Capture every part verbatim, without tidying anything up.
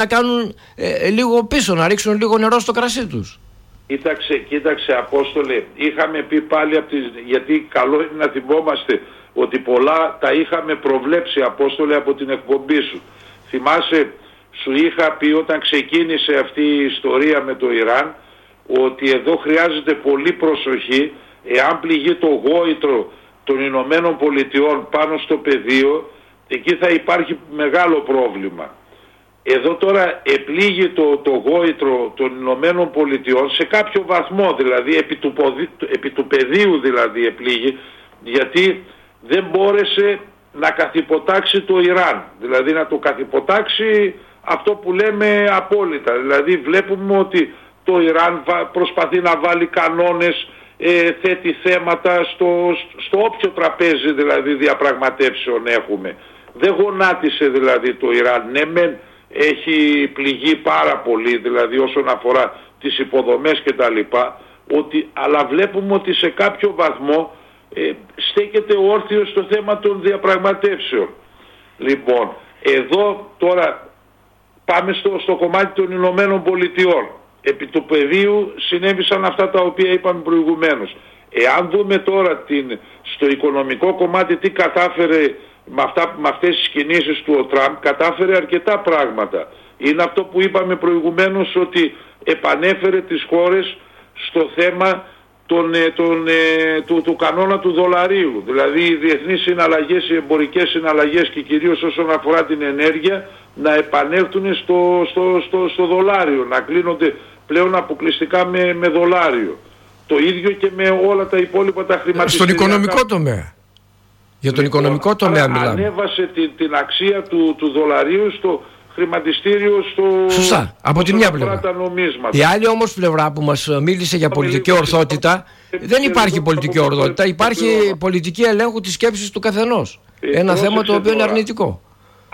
να κάνουν ε, λίγο πίσω, να ρίξουν λίγο νερό στο κρασί τους. Κοίταξε, κοίταξε Απόστολε, είχαμε πει πάλι από τις, γιατί καλό είναι να θυμόμαστε ότι πολλά τα είχαμε προβλέψει, Απόστολε, από την εκπομπή σου. Θυμάσαι, σου είχα πει όταν ξεκίνησε αυτή η ιστορία με το Ιράν, ότι εδώ χρειάζεται πολύ προσοχή, εάν πληγεί το γόητρο των Ηνωμένων Πολιτειών πάνω στο πεδίο, εκεί θα υπάρχει μεγάλο πρόβλημα. Εδώ τώρα επλήγει το, το γόητρο των Ηνωμένων Πολιτειών σε κάποιο βαθμό, δηλαδή επί του, ποδι, επί του πεδίου δηλαδή επλήγει, γιατί δεν μπόρεσε να καθυποτάξει το Ιράν, δηλαδή να το καθυποτάξει αυτό που λέμε απόλυτα. Δηλαδή βλέπουμε ότι το Ιράν προσπαθεί να βάλει κανόνες, ε, θέτει θέματα στο, στο όποιο τραπέζι δηλαδή διαπραγματεύσεων έχουμε. Δεν γονάτισε δηλαδή το Ιράν, ναι μεν έχει πληγεί πάρα πολύ δηλαδή όσον αφορά τις υποδομές και τα λοιπά, ότι, αλλά βλέπουμε ότι σε κάποιο βαθμό ε, στέκεται όρθιο στο θέμα των διαπραγματεύσεων. Λοιπόν, εδώ τώρα πάμε στο, στο κομμάτι των Ηνωμένων Πολιτειών. Επί του πεδίου συνέβησαν αυτά τα οποία είπαμε προηγουμένως. Εάν δούμε τώρα την, στο οικονομικό κομμάτι τι κατάφερε με, αυτά, με αυτές τις κινήσεις του ο Τραμπ, κατάφερε αρκετά πράγματα. Είναι αυτό που είπαμε προηγουμένως, ότι επανέφερε τις χώρες στο θέμα των, των, του, του κανόνα του δολαρίου. Δηλαδή οι διεθνείς συναλλαγές, οι εμπορικές συναλλαγές και κυρίως όσον αφορά την ενέργεια να επανέλθουν στο, στο, στο, στο δολάριο, να κλείνονται πλέον αποκλειστικά με, με δολάριο. Το ίδιο και με όλα τα υπόλοιπα τα χρηματιστηριακά. Στον οικονομικό τομέα. Για τον λοιπόν, οικονομικό τομέα μιλάμε. Ανέβασε την, την αξία του, του δολαρίου στο χρηματιστήριο, στο... Σωστά, από τη μια πλευρά. Η άλλη όμως πλευρά που μας μίλησε για πολιτική ορθότητα, δεν υπάρχει πολιτική ορθότητα, υπάρχει πολιτική ελέγχου της σκέψης του καθενός. Ένα θέμα το οποίο είναι αρνητικό.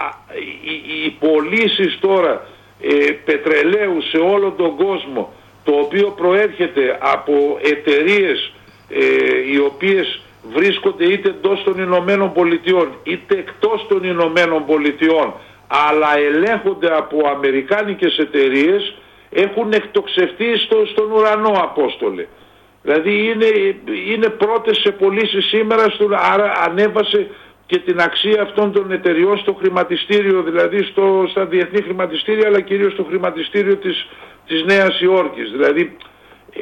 Οι, οι πωλήσεις τώρα ε, πετρελαίου σε όλο τον κόσμο, το οποίο προέρχεται από εταιρείες ε, οι οποίες βρίσκονται είτε εντός των Ηνωμένων Πολιτειών είτε εκτός των Ηνωμένων Πολιτειών, αλλά ελέγχονται από αμερικάνικες εταιρείες, έχουν εκτοξευτεί στο, στον ουρανό, Απόστολε. Δηλαδή είναι, είναι πρώτες σε πωλήσεις σήμερα, στο, άρα ανέβασε και την αξία αυτών των εταιριών στο χρηματιστήριο, δηλαδή στο, στα διεθνή χρηματιστήρια, αλλά κυρίως στο χρηματιστήριο της, της Νέας Υόρκης. Δηλαδή ε,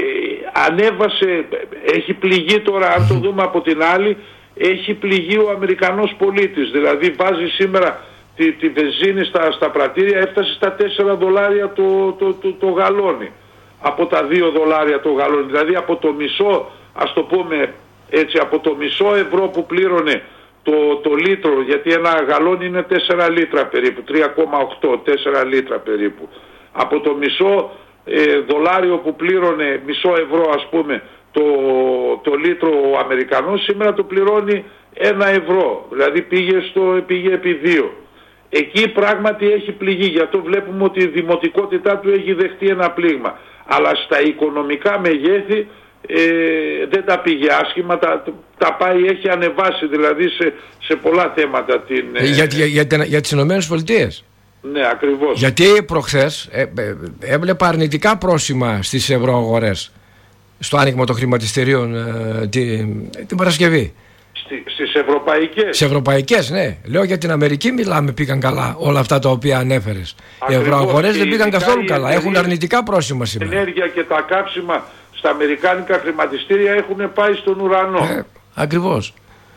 ανέβασε, έχει πληγεί τώρα, αν το δούμε από την άλλη, έχει πληγεί ο Αμερικανός πολίτης. Δηλαδή βάζει σήμερα τη, τη βενζίνη στα, στα πρατήρια, έφτασε στα τέσσερα δολάρια το, το, το, το γαλόνι, από τα δύο δολάρια το γαλόνι. Δηλαδή από το μισό, ας το πούμε έτσι, από το μισό ευρώ που πλήρωνε το, το λίτρο, γιατί ένα γαλόνι είναι τέσσερα λίτρα περίπου, τρία κόμμα οκτώ, τέσσερα λίτρα περίπου. Από το μισό ε, δολάριο που πλήρωνε, μισό ευρώ ας πούμε, το, το λίτρο ο Αμερικανός, σήμερα το πληρώνει ένα ευρώ. Δηλαδή πήγε, στο, πήγε επί δύο. Εκεί πράγματι έχει πληγεί, γι' αυτό βλέπουμε ότι η δημοτικότητά του έχει δεχτεί ένα πλήγμα. Αλλά στα οικονομικά μεγέθη ε, δεν τα πήγε άσχημα, τα, τα πάει, έχει ανεβάσει δηλαδή σε, σε πολλά θέματα. Την, ε, για, για, για, για, για τις Ηνωμένες Πολιτείες. Ναι, ακριβώς. Γιατί προχθές ε, ε, έβλεπα αρνητικά πρόσημα στις ευρωαγορές στο άνοιγμα των χρηματιστηρίων ε, την, την Παρασκευή. Στι, στις ευρωπαϊκές. Στις ευρωπαϊκές, ναι. Λέω για την Αμερική μιλάμε, πήγαν καλά όλα αυτά τα οποία ανέφερες. Ακριβώς. Οι ευρωαγορές δεν πήγαν καθόλου καλά. Έχουν αρνητικά πρόσημα σήμερα. Η ενέργεια και τα κάψιμα στα αμερικάνικα χρηματιστήρια έχουν πάει στον ουρανό. Ε, ακριβώς.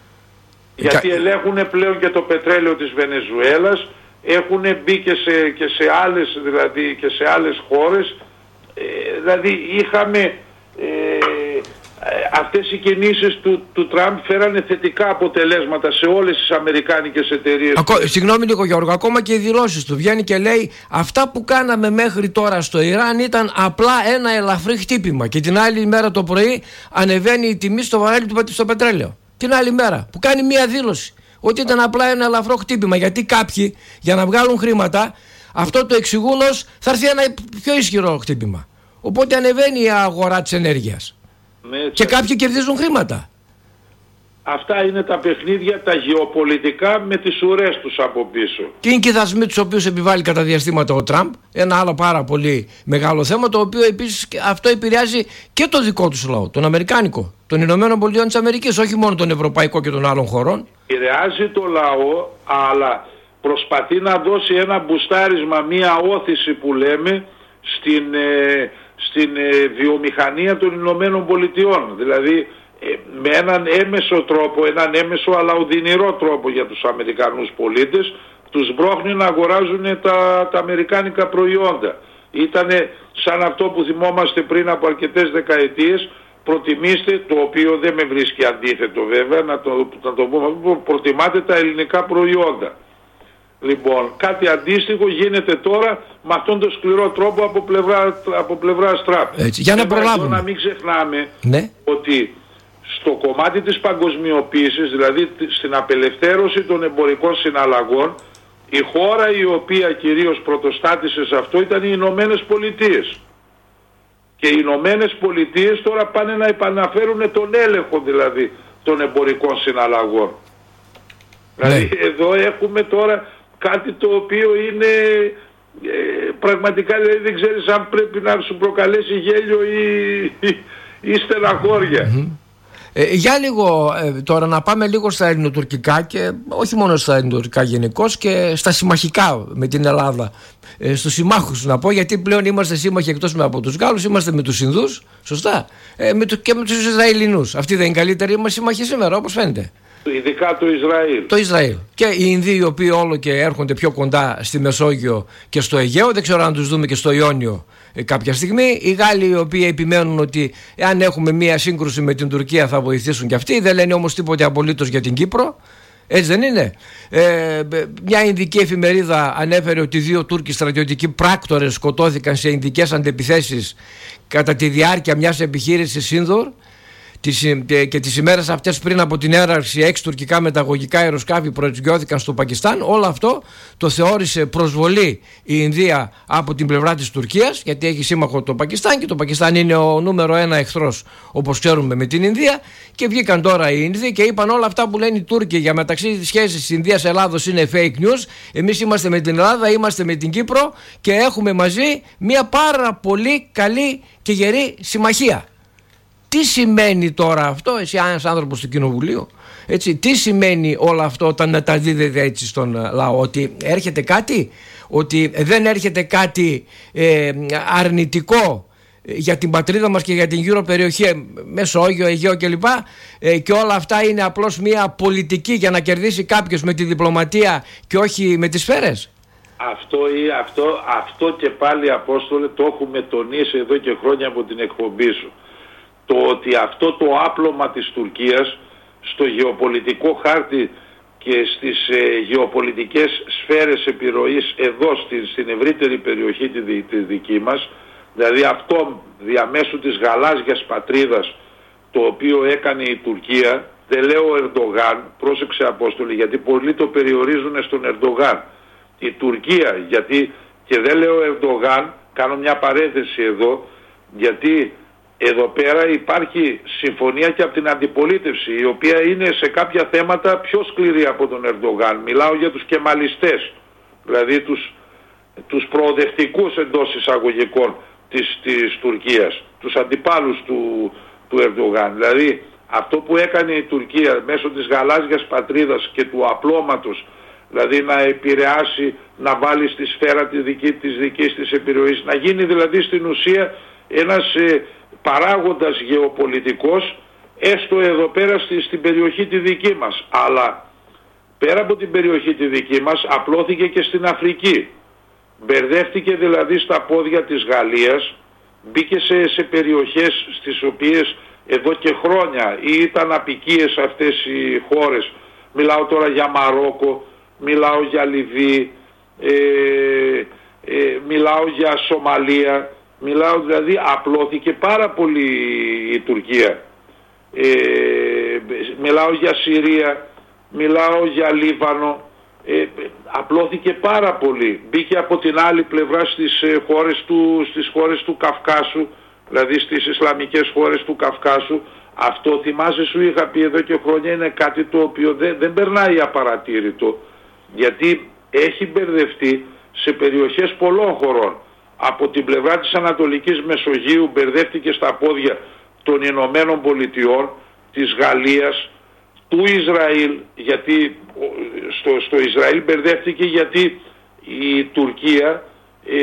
Γιατί ελέγχουν πλέον και το πετρέλαιο της Βενεζουέλας, έχουν μπει και σε, και σε, άλλες, δηλαδή, και σε άλλες χώρες. Ε, δηλαδή είχαμε... Ε, αυτές οι κινήσεις του, του Τραμπ φέρανε θετικά αποτελέσματα σε όλες τις αμερικάνικες εταιρείες. Ακό, συγγνώμη λίγο Γιώργο, ακόμα και οι δηλώσεις του βγαίνει και λέει αυτά που κάναμε μέχρι τώρα στο Ιράν ήταν απλά ένα ελαφρύ χτύπημα, και την άλλη μέρα το πρωί ανεβαίνει η τιμή στο βαρέλι του στο πετρέλαιο. Την άλλη μέρα που κάνει μία δήλωση ότι ήταν απλά ένα ελαφρό χτύπημα, γιατί κάποιοι για να βγάλουν χρήματα αυτό το εξηγούν ως θα έρθει ένα πιο ισχυρό χτύπημα. Οπότε ανεβαίνει η αγορά της ενέργειας. Ναι, και κάποιοι κερδίζουν χρήματα. Αυτά είναι τα παιχνίδια τα γεωπολιτικά με τις ουρές τους από πίσω. Και είναι και οι δασμοί τους οποίους επιβάλλει κατά διαστήματα ο Τραμπ, ένα άλλο πάρα πολύ μεγάλο θέμα, το οποίο επίσης αυτό επηρεάζει και το δικό τους λαό, τον αμερικάνικο, των Ηνωμένων Πολιτειών της Αμερικής, όχι μόνο τον ευρωπαϊκό και των άλλων χωρών. Επηρεάζει το λαό, αλλά προσπαθεί να δώσει ένα μπουστάρισμα, μία όθηση που λέμε στην, ε, στην ε, βιομηχανία των Ηνωμένων Πολιτειών. Δηλαδή με έναν έμεσο τρόπο, έναν έμεσο αλλά οδυνηρό τρόπο για τους Αμερικανούς πολίτες, τους μπρόχνει να αγοράζουν τα, τα αμερικάνικα προϊόντα. Ήτανε σαν αυτό που θυμόμαστε πριν από αρκετές δεκαετίες, προτιμήστε, το οποίο δεν με βρίσκει αντίθετο βέβαια, να το, να το πούμε, προτιμάτε τα ελληνικά προϊόντα. Λοιπόν, κάτι αντίστοιχο γίνεται τώρα με αυτόν τον σκληρό τρόπο από πλευρά, από πλευρά Τραμπ. Για να προλάβουμε. Να μην ξεχνάμε ναι. ότι στο κομμάτι της παγκοσμιοποίησης, δηλαδή στην απελευθέρωση των εμπορικών συναλλαγών, η χώρα η οποία κυρίως πρωτοστάτησε σε αυτό ήταν οι Ηνωμένες Πολιτείες. Και οι Ηνωμένες Πολιτείες τώρα πάνε να επαναφέρουν τον έλεγχο δηλαδή των εμπορικών συναλλαγών. Ναι. Δηλαδή εδώ έχουμε τώρα κάτι το οποίο είναι ε, πραγματικά δηλαδή δεν ξέρεις αν πρέπει να σου προκαλέσει γέλιο ή, ή, ή στεναχώρια. Mm-hmm. Ε, για λίγο ε, τώρα να πάμε λίγο στα ελληνοτουρκικά και όχι μόνο στα ελληνοτουρκικά γενικώς και στα συμμαχικά με την Ελλάδα, ε, στους συμμάχους να πω, γιατί πλέον είμαστε σύμμαχοι εκτός με από τους Γάλλους, είμαστε με τους Ινδούς, σωστά, ε, με το, και με τους Ισραηλινούς. Αυτοί δεν είναι καλύτεροι μας σύμμαχοι σήμερα όπως φαίνεται. Ειδικά το Ισραήλ. Το Ισραήλ. Και οι Ινδοί οι οποίοι όλο και έρχονται πιο κοντά στη Μεσόγειο και στο Αιγαίο, δεν ξέρω αν τους δούμε και στο Ιόνιο ε, κάποια στιγμή. Οι Γάλλοι οι οποίοι επιμένουν ότι αν έχουμε μία σύγκρουση με την Τουρκία θα βοηθήσουν και αυτοί, δεν λένε όμως τίποτε απολύτως για την Κύπρο. Έτσι δεν είναι? Ε, μια Ινδική εφημερίδα ανέφερε ότι δύο Τούρκοι στρατιωτικοί πράκτορες σκοτώθηκαν σε Ινδικές αντεπιθέσεις κατά τη διάρκεια μιας επιχείρησης Σίνδορ. Και τις ημέρες αυτές πριν από την έναρξη έξι τουρκικά μεταγωγικά αεροσκάφη προσγειώθηκαν στο Πακιστάν. Όλο αυτό το θεώρησε προσβολή η Ινδία από την πλευρά της Τουρκίας, γιατί έχει σύμμαχο το Πακιστάν και το Πακιστάν είναι ο νούμερο ένα εχθρός όπως ξέρουμε με την Ινδία. Και βγήκαν τώρα οι Ινδοί και είπαν όλα αυτά που λένε οι Τούρκοι για μεταξύ της σχέσης της Ινδίας Ελλάδος είναι fake news. Εμείς είμαστε με την Ελλάδα, είμαστε με την Κύπρο και έχουμε μαζί μια πάρα πολύ καλή και γερή συμμαχία. Τι σημαίνει τώρα αυτό, εσύ ένας άνθρωπος του Κοινοβουλίου, έτσι, τι σημαίνει όλο αυτό όταν μεταδίδεται έτσι στον λαό? Ότι έρχεται κάτι, ότι δεν έρχεται κάτι ε, αρνητικό για την πατρίδα μας και για την γύρω περιοχή, Μεσόγειο, Αιγαίο κλπ, ε, και όλα αυτά είναι απλώς μια πολιτική για να κερδίσει κάποιος με τη διπλωματία και όχι με τις σφαίρες? Αυτό, ή αυτό, αυτό και πάλι, Απόστολε, το έχουμε τονίσει εδώ και χρόνια από την εκπομπή σου. Το ότι αυτό το άπλωμα της Τουρκίας στο γεωπολιτικό χάρτη και στις ε, γεωπολιτικές σφαίρες επιρροής εδώ στην, στην ευρύτερη περιοχή τη, τη δική μας, δηλαδή αυτό διαμέσου της γαλάζιας πατρίδας το οποίο έκανε η Τουρκία, δεν λέω ο Ερντογάν, πρόσεξε Απόστολη, γιατί πολλοί το περιορίζουν στον Ερντογάν. Η Τουρκία, γιατί, και δεν λέω Ερντογάν, κάνω μια παρένθεση εδώ, γιατί εδώ πέρα υπάρχει συμφωνία και από την αντιπολίτευση, η οποία είναι σε κάποια θέματα πιο σκληρή από τον Ερντογάν. Μιλάω για τους κεμαλιστές, δηλαδή τους, τους προοδευτικούς εντός εισαγωγικών της, της Τουρκίας, τους αντιπάλους του, του Ερντογάν. Δηλαδή αυτό που έκανε η Τουρκία μέσω της γαλάζιας πατρίδας και του απλώματος, δηλαδή να επηρεάσει, να βάλει στη σφαίρα τη δική, της δικής της επιρροής, να γίνει δηλαδή στην ουσία ένας ε, παράγοντας γεωπολιτικός, έστω εδώ πέρα στη, στην περιοχή τη δική μας. Αλλά πέρα από την περιοχή τη δική μας απλώθηκε και στην Αφρική. Μπερδεύτηκε δηλαδή στα πόδια της Γαλλίας, μπήκε σε, σε περιοχές στις οποίες εδώ και χρόνια ή ήταν απικίες αυτές οι χώρες. Μιλάω τώρα για Μαρόκο, μιλάω για Λιβύη, ε, ε, μιλάω για Σομαλία, μιλάω δηλαδή απλώθηκε πάρα πολύ η Τουρκία. Ε, μιλάω για Συρία, μιλάω για Λίβανο, ε, απλώθηκε πάρα πολύ. Μπήκε από την άλλη πλευρά στις, ε, χώρες του, στις χώρες του Καυκάσου, δηλαδή στις Ισλαμικές χώρες του Καυκάσου, Αυτό θυμάσαι σου είχα πει εδώ και χρόνια, είναι κάτι το οποίο δεν, δεν περνάει απαρατήρητο, γιατί έχει μπερδευτεί σε περιοχές πολλών χωρών. Από την πλευρά της Ανατολικής Μεσογείου μπερδεύτηκε στα πόδια των Ηνωμένων Πολιτειών, της Γαλλίας, του Ισραήλ, γιατί στο, στο Ισραήλ μπερδεύτηκε γιατί η Τουρκία ε,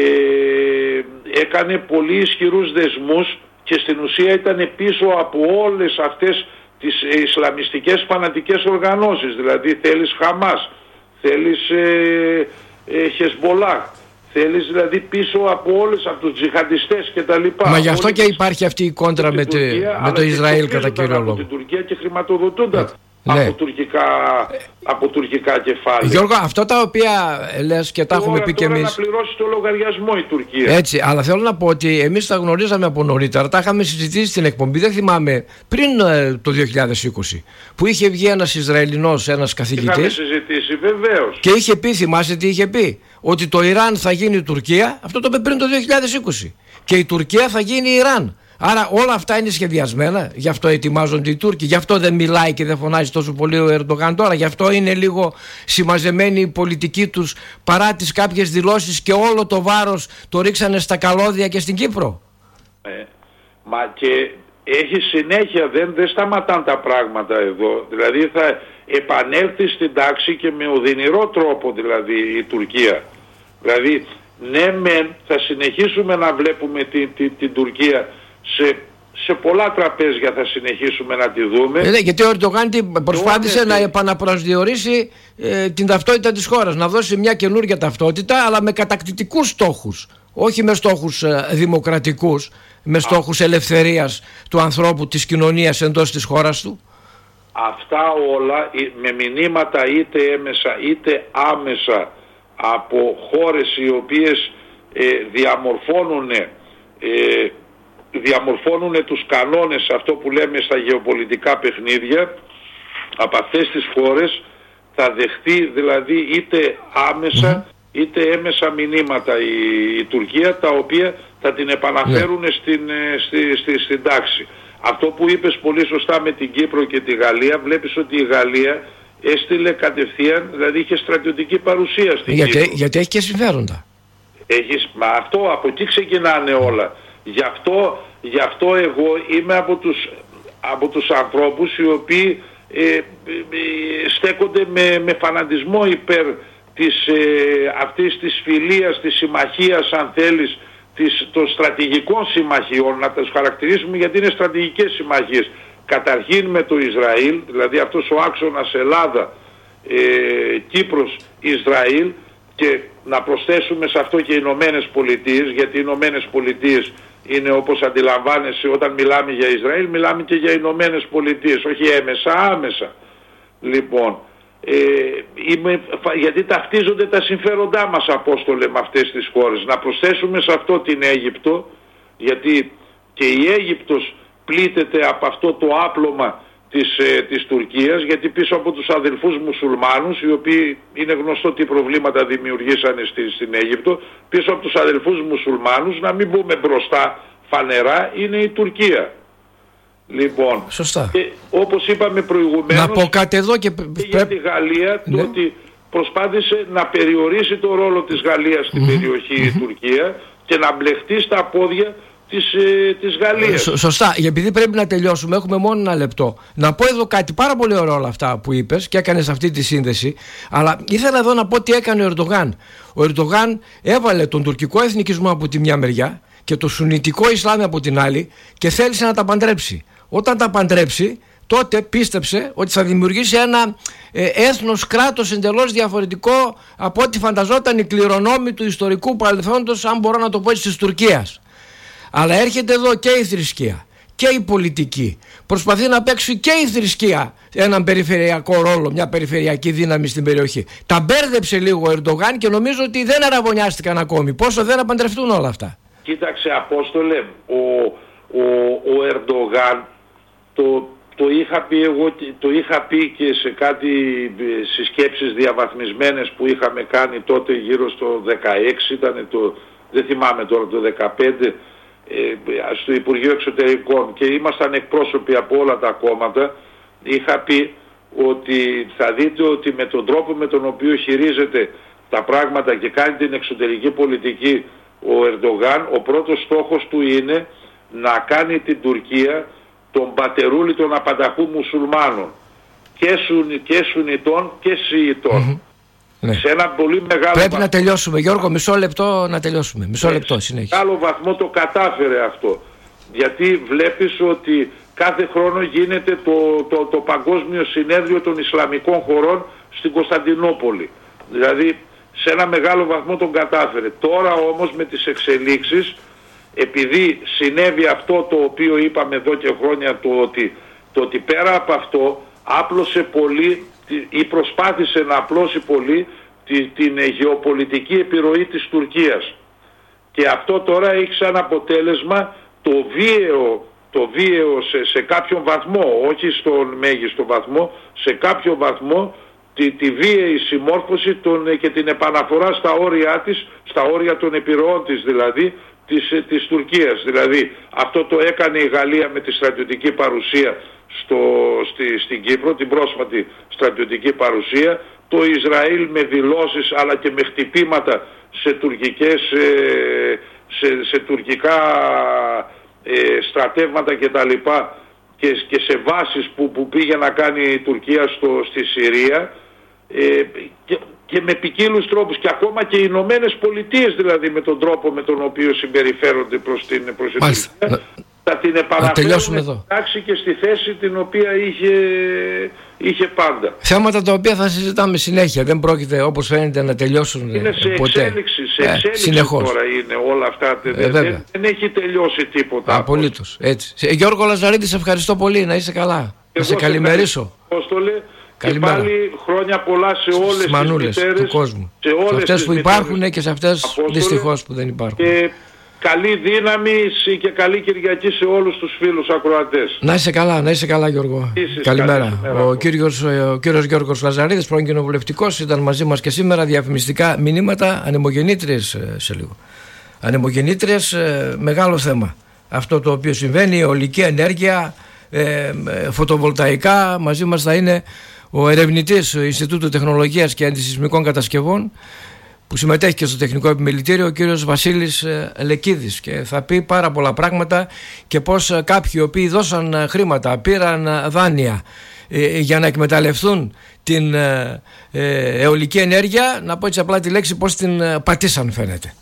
έκανε πολύ ισχυρούς δεσμούς και στην ουσία ήταν πίσω από όλες αυτές τις ισλαμιστικές φανατικές οργανώσεις. Δηλαδή θέλεις Χαμάς, θέλεις ε, ε, Χεσμπολάχ, θέλεις δηλαδή πίσω από όλες, από τους τζιχαντιστές και τα λοιπά. Μα γι' αυτό και υπάρχει αυτή η κόντρα με, Τουρκία, με το Ισραήλ κατά κύριο λόγο. Από την Τουρκία και χρηματοδοτούνταν ναι. από, τουρκικά, από τουρκικά κεφάλαια. Γιώργο, αυτά τα οποία λες και τα τώρα, έχουμε πει και εμείς. Να πληρώσει το λογαριασμό η Τουρκία. Έτσι, αλλά θέλω να πω ότι εμείς τα γνωρίζαμε από νωρίτερα, τα είχαμε συζητήσει στην εκπομπή, δεν θυμάμαι, πριν ε, το δύο χιλιάδες είκοσι, που είχε βγει ένας Ισραηλινός, ένας καθηγητής. Είχαμε συζητήσει, βεβαίως. Και είχε πει, θυμάσαι τι είχε πει, ότι το Ιράν θα γίνει η Τουρκία, αυτό το είπε πριν το δύο χιλιάδες είκοσι. Και η Τουρκία θα γίνει η Ιράν. Άρα όλα αυτά είναι σχεδιασμένα, γι' αυτό ετοιμάζονται οι Τούρκοι, γι' αυτό δεν μιλάει και δεν φωνάζει τόσο πολύ ο Ερντογάν τώρα, γι' αυτό είναι λίγο συμμαζεμένη η πολιτική τους παρά τις κάποιες δηλώσεις και όλο το βάρος το ρίξανε στα καλώδια και στην Κύπρο. Ε, μα και έχει συνέχεια, δεν, δεν σταματάνε τα πράγματα εδώ, δηλαδή θα επανέλθει στην τάξη και με οδυνηρό τρόπο δηλαδή η Τουρκία. Δηλαδή ναι μεν θα συνεχίσουμε να βλέπουμε την, την, την Τουρκία σε, σε πολλά τραπέζια, θα συνεχίσουμε να τη δούμε. Ε, γιατί ο Ερντογάν προσπάθησε να επαναπροσδιορίσει ε, την ταυτότητα της χώρας, να δώσει μια καινούργια ταυτότητα, αλλά με κατακτητικούς στόχους, όχι με στόχους ε, δημοκρατικούς, με στόχους Α. ελευθερίας του ανθρώπου, της κοινωνίας εντός της χώρας του. Αυτά όλα με μηνύματα είτε έμεσα είτε άμεσα από χώρες οι οποίες ε, διαμορφώνουν ε, διαμορφώνουν τους κανόνες, αυτό που λέμε στα γεωπολιτικά παιχνίδια, από αυτές τις χώρες θα δεχτεί δηλαδή είτε άμεσα mm-hmm. είτε έμεσα μηνύματα η, η Τουρκία, τα οποία θα την επαναφέρουν yeah. στην, στη, στη, στην τάξη. Αυτό που είπες πολύ σωστά με την Κύπρο και τη Γαλλία, βλέπεις ότι η Γαλλία έστειλε κατευθείαν, δηλαδή είχε στρατιωτική παρουσία στην γιατί, Κύπρο. Γιατί έχει και συμφέροντα. Έχεις, μα αυτό, από εκεί ξεκινάνε όλα. Γι' αυτό, γι' αυτό εγώ είμαι από τους, από τους ανθρώπους οι οποίοι ε, ε, στέκονται με, με φανατισμό υπέρ της, ε, αυτής της φιλίας, της συμμαχίας, αν θέλεις, της, των στρατηγικών συμμαχιών, να τα χαρακτηρίσουμε γιατί είναι στρατηγικές συμμαχίες. Καταρχήν με το Ισραήλ, δηλαδή αυτός ο άξονας Ελλάδα, ε, Κύπρος, Ισραήλ, και να προσθέσουμε σε αυτό και οι Ηνωμένες Πολιτείες, γιατί οι Ηνωμένες Πολιτείες είναι, όπως αντιλαμβάνεσαι, όταν μιλάμε για Ισραήλ μιλάμε και για Ηνωμένες Πολιτείες, όχι έμεσα, άμεσα. Λοιπόν, ε, είμαι, γιατί ταυτίζονται τα συμφέροντά μας, Απόστολε, με αυτές τις χώρες. Να προσθέσουμε σε αυτό την Αίγυπτο, γιατί και η Αίγυπτος πλήττεται από αυτό το άπλωμα της, ε, της Τουρκίας, γιατί πίσω από τους αδελφούς μουσουλμάνους, οι οποίοι είναι γνωστό τι προβλήματα δημιουργήσανε στη, στην Αίγυπτο, πίσω από τους αδελφούς μουσουλμάνους, να μην πούμε μπροστά φανερά, είναι η Τουρκία. Λοιπόν, σωστά. Και, όπως είπαμε προηγουμένως, να πω κάτι εδώ και, και για τη Γαλλία, ναι. το ότι προσπάθησε να περιορίσει το ρόλο της Γαλλίας στην mm-hmm. περιοχή mm-hmm. η Τουρκία και να μπλεχτεί στα πόδια της, ε, της Γαλλίας. Σω, σωστά, επειδή πρέπει να τελειώσουμε, έχουμε μόνο ένα λεπτό. Να πω εδώ κάτι πάρα πολύ ωραίο όλα αυτά που είπες και έκανες αυτή τη σύνδεση, αλλά ήθελα εδώ να πω τι έκανε ο Ερντογάν. Ο Ερντογάν έβαλε τον τουρκικό εθνικισμό από τη μια μεριά και το σουνιτικό Ισλάμ από την άλλη και θέλησε να τα παντρέψει. Όταν τα παντρέψει, τότε πίστεψε ότι θα δημιουργήσει ένα ε, έθνος, κράτος εντελώς διαφορετικό από ό,τι φανταζόταν οι κληρονόμοι του ιστορικού παρελθόντος, αν μπορώ να το πω έτσι, της Τουρκίας. Αλλά έρχεται εδώ και η θρησκεία και η πολιτική. Προσπαθεί να παίξει και η θρησκεία έναν περιφερειακό ρόλο, μια περιφερειακή δύναμη στην περιοχή. Τα μπέρδεψε λίγο ο Ερντογάν και νομίζω ότι δεν αραβωνιάστηκαν ακόμη. Πόσο δεν απαντρευτούν όλα αυτά. Κοίταξε, Απόστολε, ο, ο, ο Ερντογάν, το, το, είχα πει εγώ, το είχα πει και σε κάτι συσκέψεις διαβαθμισμένες που είχαμε κάνει τότε γύρω στο δεκαέξι, ήταν το, δεν θυμάμαι τώρα, το δεκαπέντε. ε, στο Υπουργείο Εξωτερικών και ήμασταν εκπρόσωποι από όλα τα κόμματα, είχα πει ότι θα δείτε ότι με τον τρόπο με τον οποίο χειρίζεται τα πράγματα και κάνει την εξωτερική πολιτική ο Ερντογάν, ο πρώτος στόχος του είναι να κάνει την Τουρκία τον πατερούλη των απανταχού μουσουλμάνων και, σουν, και Σουνιτών και Σιητών. Mm-hmm. Ναι. Σε ένα πολύ μεγάλο Πρέπει βαθμό... να τελειώσουμε, Γιώργο, μισό λεπτό να τελειώσουμε. Μισό ναι, λεπτό, συνέχισε. Σε μεγάλο βαθμό το κατάφερε αυτό. Γιατί βλέπεις ότι κάθε χρόνο γίνεται το, το, το Παγκόσμιο Συνέδριο των Ισλαμικών Χωρών στην Κωνσταντινούπολη. Δηλαδή σε ένα μεγάλο βαθμό τον κατάφερε. Τώρα όμως με τις εξελίξεις, επειδή συνέβη αυτό το οποίο είπαμε εδώ και χρόνια, το ότι, το ότι πέρα από αυτό άπλωσε πολύ ή προσπάθησε να απλώσει πολύ την, την γεωπολιτική επιρροή της Τουρκίας. Και αυτό τώρα έχει σαν αποτέλεσμα το βίαιο, το βίαιο σε, σε κάποιον βαθμό, όχι στον μέγιστο βαθμό, σε κάποιο βαθμό τη, τη βίαιη συμμόρφωση των, και την επαναφορά στα όρια της, στα όρια των επιρροών της δηλαδή, της, της Τουρκίας. Δηλαδή αυτό το έκανε η Γαλλία με τη στρατιωτική παρουσία στο, στη, στην Κύπρο, την πρόσφατη στρατιωτική παρουσία, το Ισραήλ με δηλώσεις αλλά και με χτυπήματα σε, τουρκικές, σε, σε τουρκικά ε, στρατεύματα και τα λοιπά και, και σε βάσεις που, που πήγε να κάνει η Τουρκία στο, στη Συρία ε, και, και με ποικίλους τρόπους, και ακόμα και οι Ηνωμένες Πολιτείες δηλαδή με τον τρόπο με τον οποίο συμπεριφέρονται προς την, προς την Τουρκία, θα την επαναφέρουν εντάξει και στη θέση την οποία είχε, είχε πάντα. Θέματα τα οποία θα συζητάμε συνέχεια, δεν πρόκειται όπως φαίνεται να τελειώσουν είναι σε ποτέ. Εξέλιξη, σε ε, εξέλιξη συνεχώς. Τώρα είναι όλα αυτά, ε, δεν, δεν, δεν έχει τελειώσει τίποτα. Απολύτως, έτσι. Ε, Γιώργο Λαζαρίδη, σε ευχαριστώ πολύ, να είσαι καλά. Να σε καλημερίσω. Και πάλι χρόνια πολλά σε όλες τις μανούλες μητέρες, του κόσμου. Σε, όλες σε αυτές που μητέρες, υπάρχουν και σε αυτές δυστυχώς που δεν υπάρχουν. Και καλή δύναμη και καλή Κυριακή σε όλους τους φίλους ακροατές. Να είσαι καλά, να είσαι καλά Γιώργο. Είσαι Καλημέρα. Ο κύριος, ο κύριος Γιώργος Λαζαρίδης, πρώην κοινοβουλευτικός, ήταν μαζί μας και σήμερα. Διαφημιστικά μηνύματα, ανεμογεννήτριες σε λίγο. Ανεμογεννήτριες, μεγάλο θέμα. Αυτό το οποίο συμβαίνει, ολική ενέργεια, ε, φωτοβολταϊκά. Μαζί μας θα είναι ο ερευνητής του Ινστιτούτου Τεχνολογίας και Αντισυσμικών Κατασκευών, που συμμετέχει και στο τεχνικό επιμελητήριο, ο κύριος Βασίλης Λεκίδης, και θα πει πάρα πολλά πράγματα και πως κάποιοι οι οποίοι δώσαν χρήματα, πήραν δάνεια ε, για να εκμεταλλευτούν την ε, ε, αιωλική ενέργεια, να πω έτσι απλά τη λέξη, πως την ε, πατήσαν φαίνεται.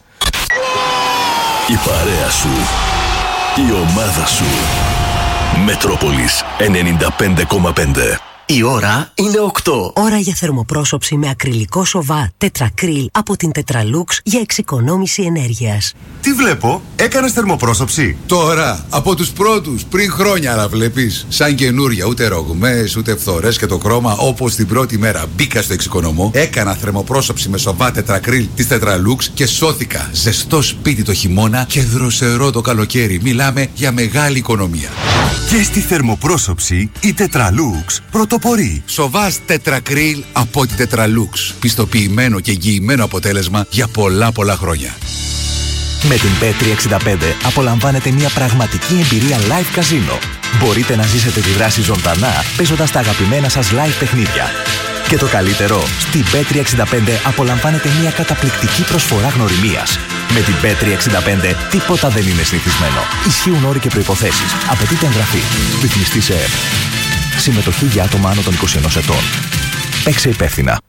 Η παρέα σου, η ομάδα σου. Μετρόπολης ενενήντα πέντε κόμμα πέντε. Η ώρα είναι οκτώ. Ώρα για θερμοπρόσωψη με ακριλικό σοβά τετρακρίλ από την Tetralux για εξοικονόμηση ενέργειας. Τι βλέπω, έκανες θερμοπρόσωψη? Τώρα, από τους πρώτους, πριν χρόνια να βλέπεις. Σαν καινούρια, ούτε ρογμές, ούτε φθορές και το χρώμα, όπως την πρώτη μέρα μπήκα στο εξοικονομώ. Έκανα θερμοπρόσωψη με σοβά τετρακρίλ της Tetralux και σώθηκα. Ζεστό σπίτι το χειμώνα και δροσερό το καλοκαίρι. Μιλάμε για μεγάλη οικονομία. Και στη θερμοπρόσωψη η Tetralux πρωτοπορεί. Σοβάς τετρακρίλ από την Tetralux. Πιστοποιημένο και εγγυημένο αποτέλεσμα για πολλά πολλά χρόνια. Με την μπετ τριακόσια εξήντα πέντε απολαμβάνετε μια πραγματική εμπειρία live casino. Μπορείτε να ζήσετε τη δράση ζωντανά παίζοντας τα αγαπημένα σας live παιχνίδια. Και το καλύτερο, στην μπετ τριακόσια εξήντα πέντε απολαμβάνετε μια καταπληκτική προσφορά γνωριμίας. Με την μπετ τριακόσια εξήντα πέντε τίποτα δεν είναι συνηθισμένο. Ισχύουν όροι και προϋποθέσεις. Απαιτείται εγγραφή. Ρυθμιστή σε ΕΕΠ. Συμμετοχή για άτομα άνω των είκοσι ενός ετών. Παίξε υπεύθυνα.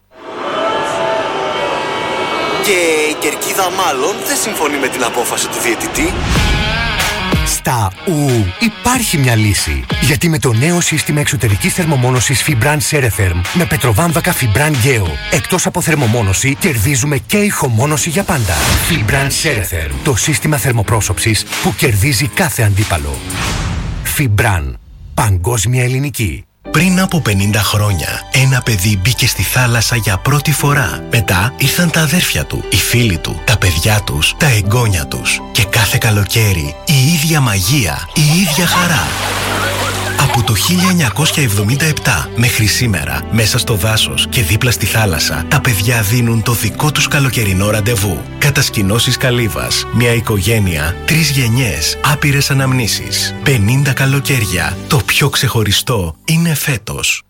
Και η κερκίδα μάλλον δεν συμφωνεί με την απόφαση του διαιτητή. Στα ου υπάρχει μια λύση. Γιατί με το νέο σύστημα εξωτερικής θερμομόνωσης Fibran Ceretherm με πετροβάμβακα Fibran Geo, εκτός από θερμομόνωση, κερδίζουμε και ηχομόνωση για πάντα. Fibran Ceretherm, το σύστημα θερμοπρόσωψης που κερδίζει κάθε αντίπαλο. Fibran, παγκόσμια ελληνική. Πριν από πενήντα χρόνια, ένα παιδί μπήκε στη θάλασσα για πρώτη φορά. Μετά ήρθαν τα αδέρφια του, οι φίλοι του, τα παιδιά τους, τα εγγόνια τους. Και κάθε καλοκαίρι, η ίδια μαγεία, η ίδια χαρά. Από το χίλια εννιακόσια εβδομήντα επτά μέχρι σήμερα, μέσα στο δάσος και δίπλα στη θάλασσα, τα παιδιά δίνουν το δικό τους καλοκαιρινό ραντεβού. Κατασκηνώσεις Καλύβας, μια οικογένεια, τρεις γενιές, άπειρες αναμνήσεις, πενήντα καλοκαίρια. Το πιο ξεχωριστό είναι φέτος.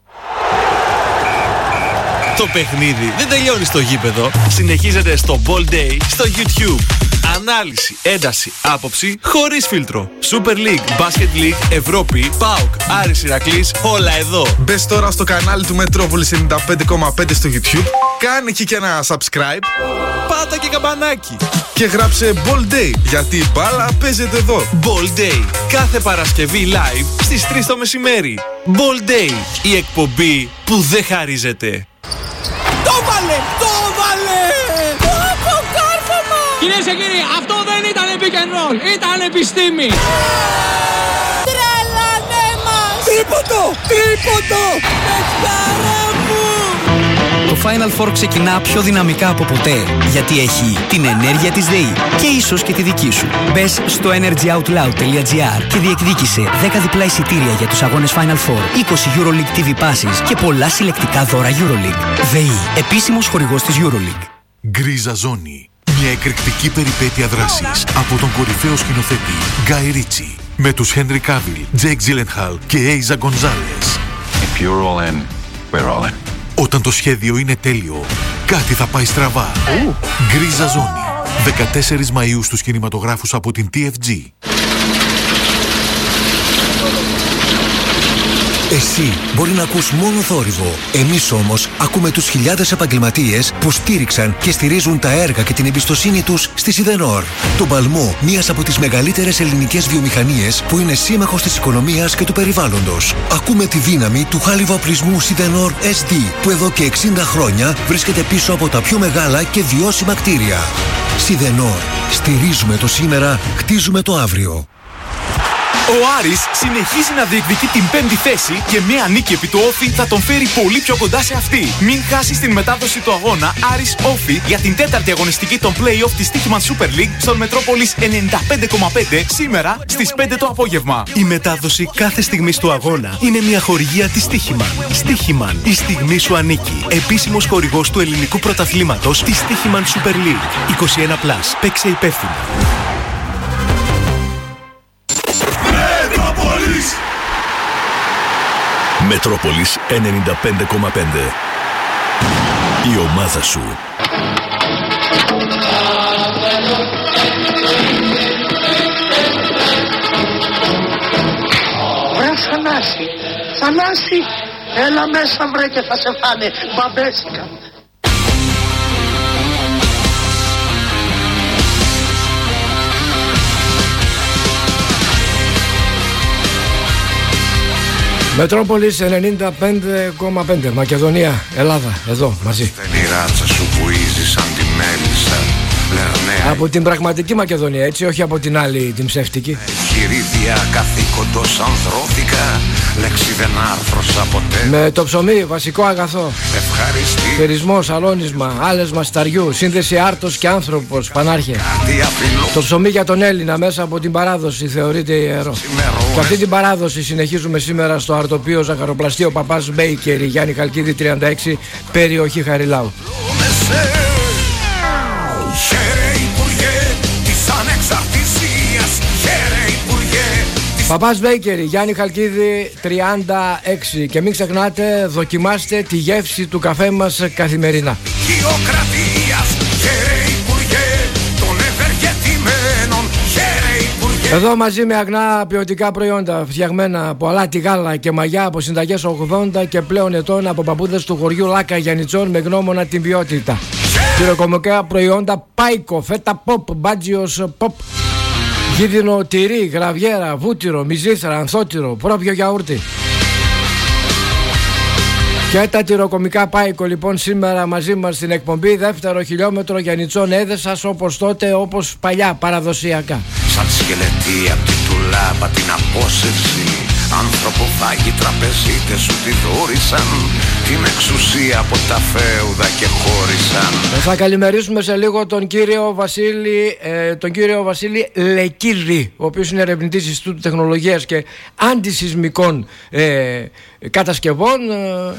Το παιχνίδι δεν τελειώνει στο γήπεδο. Συνεχίζεται στο Ball Day στο YouTube. Ανάλυση, ένταση, άποψη, χωρίς φίλτρο. Super League, Basket League, Ευρώπη, ΠΑΟΚ, Άρης Ηρακλής, όλα εδώ. Μπες τώρα στο κανάλι του Μετρόπολης ενενήντα πέντε κόμμα πέντε στο YouTube. Κάνε εκεί και ένα subscribe. Πάτα και καμπανάκι. Και γράψε Ball Day, γιατί η μπάλα παίζεται εδώ. Ball Day, κάθε Παρασκευή live στις τρεις το μεσημέρι. Ball Day, η εκπομπή που δεν χαρίζεται. Το βάλε! Το βάλε! Το αποκάρφωμα! Κυρίες και κύριοι, αυτό δεν ήταν pick and roll, ήταν επιστήμη! Τρελανέ μας! Τρίποντο! Τρίποντο! Πεχτάρα μου! Το Final Four ξεκινά πιο δυναμικά από ποτέ, γιατί έχει την ενέργεια της ΔΕΗ και ίσως και τη δική σου. Μπες στο energyoutloud τελεία gr και διεκδίκησε δέκα διπλά εισιτήρια για τους αγώνες Final Four, είκοσι EuroLeague τι βι passes και πολλά συλλεκτικά δώρα EuroLeague. ΔΕΗ, επίσημος χορηγός της EuroLeague. Γκρίζα Ζώνη. Μια εκρηκτική περιπέτεια δράσης από τον κορυφαίο σκηνοθέτη Γκάι Ρίτσι με τους Henry Cavill, Jake Gyllenhaal και Eiza Gonzalez. If you're all in, we're all in. Όταν το σχέδιο είναι τέλειο, κάτι θα πάει στραβά. Γκρίζα Ζώνη. δεκατέσσερις Μαΐου στους κινηματογράφους από την τι εφ τζι. Εσύ μπορεί να ακούς μόνο θόρυβο. Εμείς όμως ακούμε τους χιλιάδες επαγγελματίες που στήριξαν και στηρίζουν τα έργα και την εμπιστοσύνη τους στη Σιδενόρ. Το παλμό, μίας από τις μεγαλύτερες ελληνικές βιομηχανίες που είναι σύμμαχος της οικονομίας και του περιβάλλοντος. Ακούμε τη δύναμη του χάλιβα-οπλισμού Σιδενόρ ες ντι που εδώ και εξήντα χρόνια βρίσκεται πίσω από τα πιο μεγάλα και βιώσιμα κτίρια. Σιδενόρ. Στηρίζουμε το σήμερα, χτίζουμε το αύριο. Ο Άρης συνεχίζει να διεκδικεί την πέμπτη θέση και μια νίκη επί του Όφη θα τον φέρει πολύ πιο κοντά σε αυτή. Μην χάσεις την μετάδοση του αγώνα Άρης Όφη για την τέταρτη αγωνιστική των play-off της Στοίχημαν Super League στον Μετρόπολης ενενήντα πέντε κόμμα πέντε σήμερα στις πέντε το απόγευμα. Η μετάδοση κάθε στιγμής του αγώνα είναι μια χορηγία της Στοίχημαν. Στοίχημαν, η στιγμή σου ανήκει. Επίσημος χορηγός του ελληνικού πρωταθλήματος της Στοίχημαν Super League. είκοσι ένα συν. Παίξε υπεύθυνα. Μετρόπολης ενενήντα πέντε κόμμα πέντε. Η ομάδα σου. Βρε Θανάση, Θανάση, έλα μέσα βρε και θα σε φάνε μπαμπέτσικα. Μετρόπολης ενενήντα πέντε κόμμα πέντε. Μακεδονία, Ελλάδα, εδώ μαζί. Δεν η ράτσα σου που ίζει σαν τη μέλισσα. Λερναία. Από την πραγματική Μακεδονία, έτσι, όχι από την άλλη, την ψεύτικη. Χειρίδια καθήκοντος ανδρώθηκα. Λέξη δεν άρθρωσα ποτέ. Με το ψωμί, βασικό αγαθό. Ευχαριστή. Χειρισμός, αλώνισμα, άλεσμα σταριού. Σύνδεση άρτος και άνθρωπος, πανάρχε. Το ψωμί για τον Έλληνα μέσα από την παράδοση θεωρείται ιερό. Σημερώνες. Και αυτή την παράδοση συνεχίζουμε σήμερα στο αρτοπείο Ζαχαροπλαστείο Παπάς Μπέικερη, Γιάννη Χαλκίδη τριάντα έξι, περιοχή Χαριλάου. Παπάς Μπέικερη, Γιάννη Χαλκίδη τριάντα έξι. Και μην ξεχνάτε, δοκιμάστε τη γεύση του καφέ μας καθημερινά. Εδώ μαζί με αγνά ποιοτικά προϊόντα φτιαγμένα από αλάτι, γάλα και μαγιά από συνταγές ογδόντα και πλέον ετών από παππούδες του χωριού Λάκα Γιαννιτσών με γνώμονα την ποιότητα. Τυροκομικά προϊόντα Πάικο, φέτα ποπ, μπάτζιος ποπ, γίδινο τυρί, γραβιέρα, βούτυρο, μυζήθρα, ανθότυρο, πρόπιο γιαούρτι. Και τα τυροκομικά Πάικο λοιπόν σήμερα μαζί μας στην εκπομπή. Δεύτερο χιλιόμετρο Γιαννιτσών Έδεσας, όπως τότε, όπως παλιά παραδοσιακά. Σαν σκελετή απ' την τουλάπα την απόσυρση. Ανθρωποφάγοι τραπεζίτες σου τη δούρισαν, την εξουσία από τα φέουδα και χώρισαν. Θα καλημερίσουμε σε λίγο τον κύριο Βασίλη, ε, τον κύριο Βασίλη Λεκύρη, ο οποίος είναι ερευνητής Ινστιτούτου Τεχνολογίας και Αντισυσμικών ε, Κατασκευών. Ε,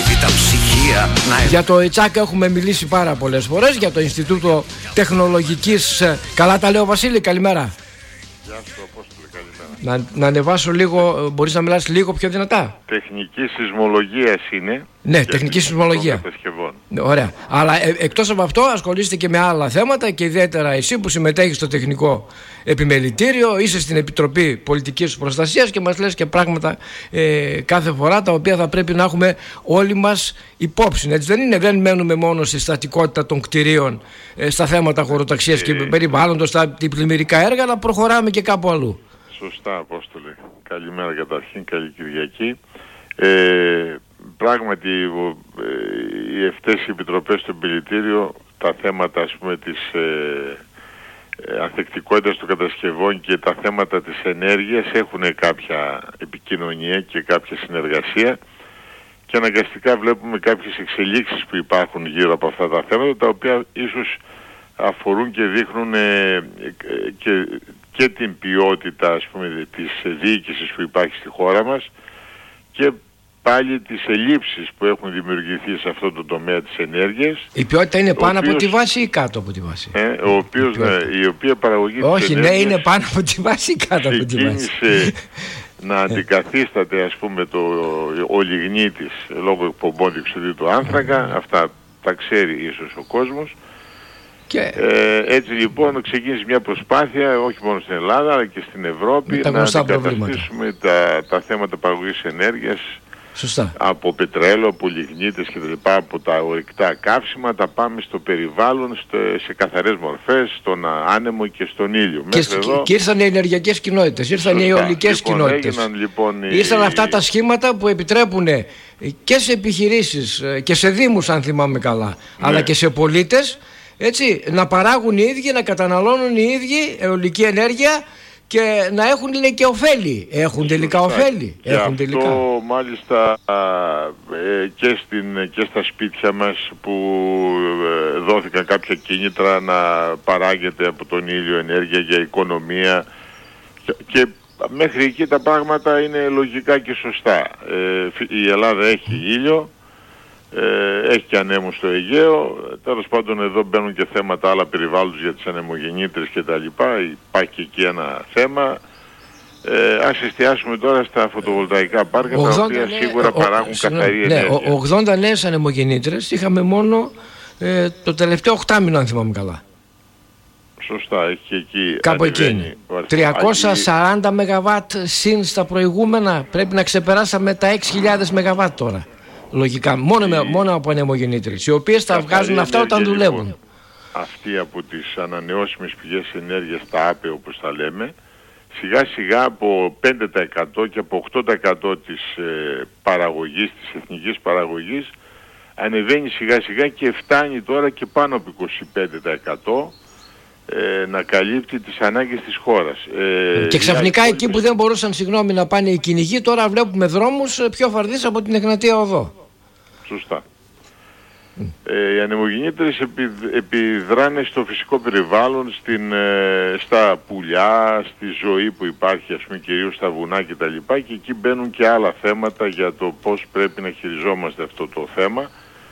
για το ΙΤΣΑΚ έχουμε μιλήσει πάρα πολλές φορές, για το Ινστιτούτο Τεχνολογικής. Ε, καλά τα λέω, Βασίλη, καλημέρα. Γεια σου, Απόστολε, καλημέρα. Να, να ανεβάσω λίγο, μπορείς να μιλάς λίγο πιο δυνατά? Τεχνική σεισμολογία είναι. Ναι, τεχνική σεισμολογία. Ναι, ωραία. Αλλά ε, εκτός από αυτό ασχολείστε και με άλλα θέματα και ιδιαίτερα εσύ που συμμετέχεις στο τεχνικό επιμελητήριο, είσαι στην Επιτροπή Πολιτικής Προστασίας και μας λες και πράγματα ε, κάθε φορά τα οποία θα πρέπει να έχουμε όλοι μας υπόψη. Έτσι δεν είναι, δεν μένουμε μόνο στη στατικότητα των κτηρίων, ε, στα θέματα χωροταξίας ε, και περιβάλλοντος, στα πλημμυρικά έργα, αλλά προχωράμε και κάπου αλλού. Σωστά, Απόστολε. Καλημέρα καταρχήν, καλή Κυριακή. Ε, πράγματι, οι ευτές οι επιτροπές στο επιμελητήριο, τα θέματα ας πούμε της ε, ε, ανθεκτικότητας των κατασκευών και τα θέματα της ενέργειας έχουν κάποια επικοινωνία και κάποια συνεργασία και αναγκαστικά βλέπουμε κάποιες εξελίξεις που υπάρχουν γύρω από αυτά τα θέματα, τα οποία ίσως αφορούν και δείχνουν ε, ε, και, και την ποιότητα ας πούμε της διοίκησης που υπάρχει στη χώρα μας και πάλι τις ελλείψεις που έχουν δημιουργηθεί σε αυτό το τομέα της ενέργειας. Η ποιότητα είναι πάνω οποίος, από τη βάση ή κάτω από τη βάση? Ε, ο οποίος, η, ναι, η οποία παραγωγή όχι, της ναι, ενέργειας είναι πάνω από τη βάση ή κάτω από τη βάση? Ξεκίνησε να αντικαθίσταται ας πούμε το, ο λιγνίτης λόγω εκπομπών διοξειδίου του άνθρακα. Αυτά τα ξέρει ίσως ο κόσμος. Και... Ε, έτσι λοιπόν ξεκίνησε μια προσπάθεια όχι μόνο στην Ελλάδα αλλά και στην Ευρώπη να αντικαταστήσουμε τα, τα θέματα παραγωγής ενέργειας. Σωστά. Από πετρέλαιο, από λιγνίτες και τα λοιπά, από τα ορυκτά καύσιμα, τα πάμε στο περιβάλλον, στο, σε καθαρές μορφές, στον άνεμο και στον ήλιο. Και, και, εδώ... και ήρθαν οι ενεργειακές κοινότητες, ήρθαν Σωστά. οι αιωλικές λοιπόν, κοινότητες. Έγιναν, λοιπόν, ήρθαν οι... αυτά τα σχήματα που επιτρέπουν και σε επιχειρήσεις και σε δήμους, αν θυμάμαι καλά, ναι. αλλά και σε πολίτες, έτσι, να παράγουν οι ίδιοι, να καταναλώνουν οι ίδιοι αιωλική ενέργεια και να έχουν, λέει, και ωφέλη. Έχουν τελικά ωφέλη. Και έχουν αυτό τελικά. Μάλιστα ε, και, στην, και στα σπίτια μας που ε, δόθηκαν κάποια κίνητρα να παράγεται από τον ήλιο ενέργεια για οικονομία και, και μέχρι εκεί τα πράγματα είναι λογικά και σωστά. Ε, η Ελλάδα έχει ήλιο, ε, έχει και ανέμους στο Αιγαίο. Τέλος πάντων εδώ μπαίνουν και θέματα άλλα περιβάλλοντος για τις ανεμογεννήτρες και τα λοιπά. Υπάρχει και εκεί ένα θέμα. Ε, ας εστιάσουμε τώρα στα φωτοβολταϊκά πάρκα, ογδόντα, τα οποία σίγουρα ο, παράγουν ο, καθαρή ναι, ενέργεια. Ναι, ογδόντα νέες ανεμογεννήτρες είχαμε μόνο ε, το τελευταίο οκτάμινο, αν θυμάμαι καλά. Σωστά, έχει και εκεί κάπου εκείνη. τριακόσια σαράντα μεγαβάτ συν στα προηγούμενα. Πρέπει να ξεπεράσαμε τα έξι χιλιάδες μεγαβάτ τώρα. Λογικά, μόνο, με, μόνο από ανεμογεννήτρες, οι οποίες τα βγάζουν αυτά όταν δουλεύουν. Λοιπόν, αυτή από τις ανανεώσιμες πηγές ενέργειας, τα ΑΠΕ όπως τα λέμε, σιγά σιγά από πέντε τοις εκατό και από οκτώ τοις εκατό της ε, παραγωγής, της εθνικής παραγωγής, ανεβαίνει σιγά σιγά και φτάνει τώρα και πάνω από είκοσι πέντε τοις εκατό ε, να καλύπτει τις ανάγκες της χώρας. Ε, και ξαφνικά εκεί που δεν μπορούσαν, συγγνώμη, να πάνε οι κυνηγοί, τώρα βλέπουμε δρόμους πιο φαρδείς από την Εγνατία Οδό. Σωστά. Mm. Ε, οι ανεμογεννήτρες επι, επιδράνε στο φυσικό περιβάλλον, στην, ε, στα πουλιά, στη ζωή που υπάρχει, ας πούμε, κυρίως στα βουνά και τα λοιπά, και εκεί μπαίνουν και άλλα θέματα για το πώς πρέπει να χειριζόμαστε αυτό το θέμα,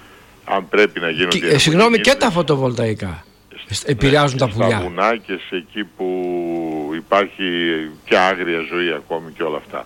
αν πρέπει να γίνονται... Ε, συγγνώμη, και τα φωτοβολταϊκά επηρεάζουν ναι, τα πουλιά. Στα βουνά και σε εκεί που υπάρχει και άγρια ζωή ακόμη και όλα αυτά.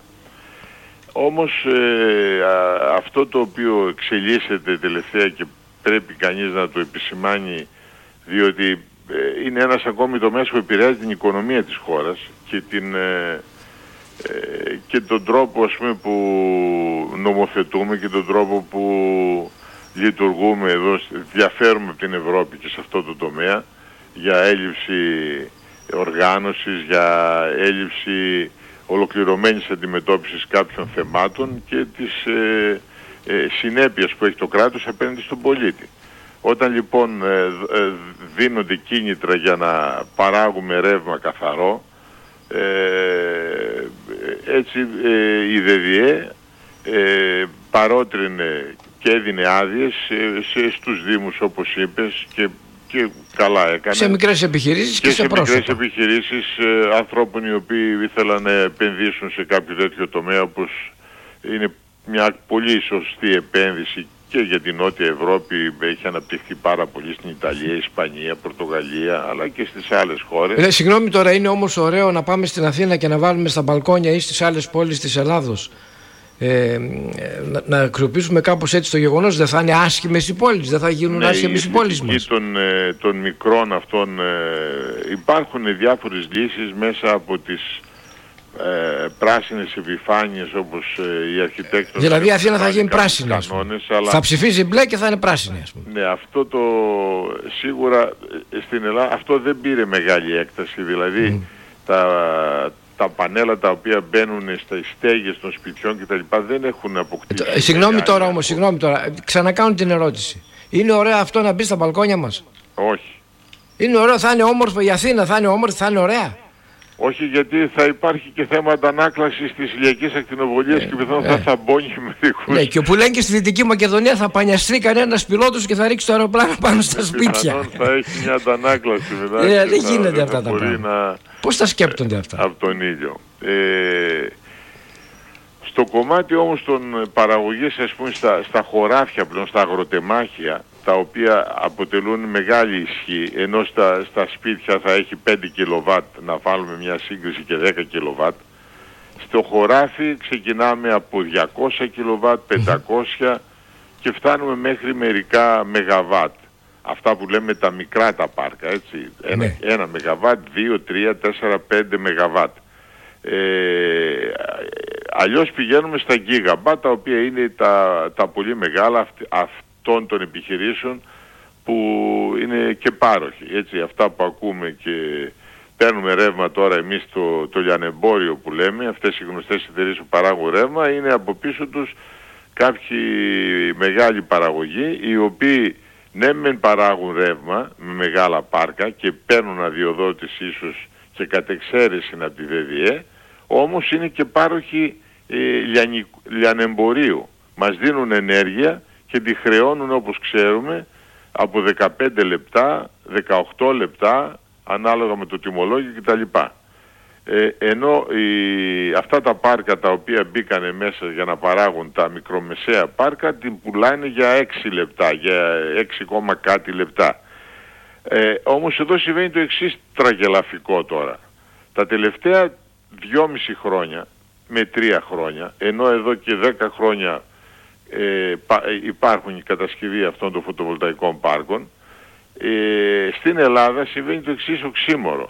Όμως ε, α, αυτό το οποίο εξελίσσεται τελευταία και πρέπει κανείς να το επισημάνει, διότι ε, είναι ένας ακόμη τομέας που επηρεάζει την οικονομία της χώρας και, την, ε, ε, και τον τρόπο, ας πούμε, που νομοθετούμε και τον τρόπο που λειτουργούμε εδώ, διαφέρουμε από την Ευρώπη και σε αυτό το τομέα, για έλλειψη οργάνωσης, για έλλειψη ολοκληρωμένης αντιμετώπισης κάποιων θεμάτων και της ε, ε, συνέπειας που έχει το κράτος απέναντι στον πολίτη. Όταν λοιπόν ε, ε, δίνονται κίνητρα για να παράγουμε ρεύμα καθαρό, ε, έτσι ε, η ΔΔΕ ε, παρότρινε και έδινε άδειες σε, στους Δήμους όπως είπες και, και καλά έκανε. Σε μικρές επιχειρήσεις και, και σε, σε πρόσωπα. μικρές επιχειρήσεις ε, ανθρώπων οι οποίοι ήθελαν να επενδύσουν σε κάποιο τέτοιο τομέα, όπως είναι μια πολύ σωστή επένδυση και για την Νότια Ευρώπη, έχει αναπτυχθεί πάρα πολύ στην Ιταλία, Ισπανία, Πορτογαλία, αλλά και στις άλλες χώρες. Ε, συγγνώμη τώρα, είναι όμως ωραίο να πάμε στην Αθήνα και να βάλουμε στα μπαλκόνια ή στις άλλες πόλεις της Ελλάδος. Ε, να, να αξιοποιήσουμε κάπως έτσι το γεγονός, δεν θα είναι άσχημες οι πόλεις, δεν θα γίνουν ναι, άσχημες οι πόλεις μας. Των, ε, των μικρών αυτών ε, υπάρχουν διάφορες λύσεις μέσα από τις ε, πράσινες επιφάνειες όπως ε, οι αρχιτέκτονες. Δηλαδή η Αθήνα θα γίνει πράσινη, κανόνες, αλλά... θα ψηφίζει μπλε και θα είναι πράσινη, ας πούμε. Ναι, αυτό το σίγουρα στην Ελλάδα αυτό δεν πήρε μεγάλη έκταση, δηλαδή mm. τα... τα πανέλα τα οποία μπαίνουν στα στέγες των σπιτιών και τα λοιπά δεν έχουν αποκτήσει. Ε, συγγνώμη τώρα όμως, συγγνώμη τώρα, ξανακάνω την ερώτηση. Είναι ωραίο αυτό να μπει στα μπαλκόνια μας? Όχι. Είναι ωραίο, θα είναι όμορφο η Αθήνα, θα είναι όμορφη, θα είναι ωραία? Όχι, γιατί θα υπάρχει και θέμα αντανάκλασης της ηλιακής ακτινοβολίας ε, και πιθανόν ε. θα θαμπώνει μερικούς. Ναι, και που λένε και στη Δυτική Μακεδονία θα πανιαστεί κανένας πιλότος και θα ρίξει το αεροπλάνο πάνω στα σπίτια. Πιθανόν θα έχει μια αντανάκλαση μετά. Ε, δεν γίνεται αυτά τα πράγματα. Να... Πώς τα σκέπτονται αυτά? Από τον ήλιο. Ε, στο κομμάτι όμως των παραγωγής, ας πούμε, στα, στα χωράφια πλέον, στα αγροτεμάχια, τα οποία αποτελούν μεγάλη ισχύ, ενώ στα, στα σπίτια θα έχει πέντε κιλοβάτ, να βάλουμε μια σύγκριση, και δέκα κιλοβάτ, στο χωράφι ξεκινάμε από διακόσια κιλοβάτ, πεντακόσια και φτάνουμε μέχρι μερικά μεγαβάτ. Αυτά που λέμε τα μικρά τα πάρκα, έτσι. Ένα, ναι. ένα μεγαβάτ, δύο, τρία, τέσσερα, πέντε μεγαβάτ. Ε, αλλιώς πηγαίνουμε στα γίγαμπατ, τα οποία είναι τα, τα πολύ μεγάλα αυ, αυτών των επιχειρήσεων που είναι και πάροχοι. Έτσι, αυτά που ακούμε και παίρνουμε ρεύμα τώρα εμείς το, το λιανεμπόριο που λέμε, αυτές οι γνωστές εταιρείες που παράγουν ρεύμα, είναι από πίσω τους κάποιοι μεγάλοι παραγωγοί, οι οποίοι ναι μεν παράγουν ρεύμα με μεγάλα πάρκα και παίρνουν αδειοδότηση ίσως και κατ' εξαίρεση από τη ΔΔΕ, όμως είναι και πάροχοι ε, λιανι, λιανεμπορίου. Μας δίνουν ενέργεια και τη χρεώνουν, όπως ξέρουμε, από δεκαπέντε λεπτά, δεκαοκτώ λεπτά, ανάλογα με το τιμολόγιο κτλ. Ε, ενώ οι, αυτά τα πάρκα τα οποία μπήκανε μέσα για να παράγουν τα μικρομεσαία πάρκα την πουλάνε για έξι λεπτά, για έξι κόμμα κάτι λεπτά. Ε, όμως εδώ συμβαίνει το εξής τραγελαφικό τώρα. Τα τελευταία δυόμιση χρόνια με τρία χρόνια, ενώ εδώ και δέκα χρόνια ε, πα, υπάρχουν η κατασκευή αυτών των φωτοβολταϊκών πάρκων, ε, στην Ελλάδα συμβαίνει το εξής οξύμορο.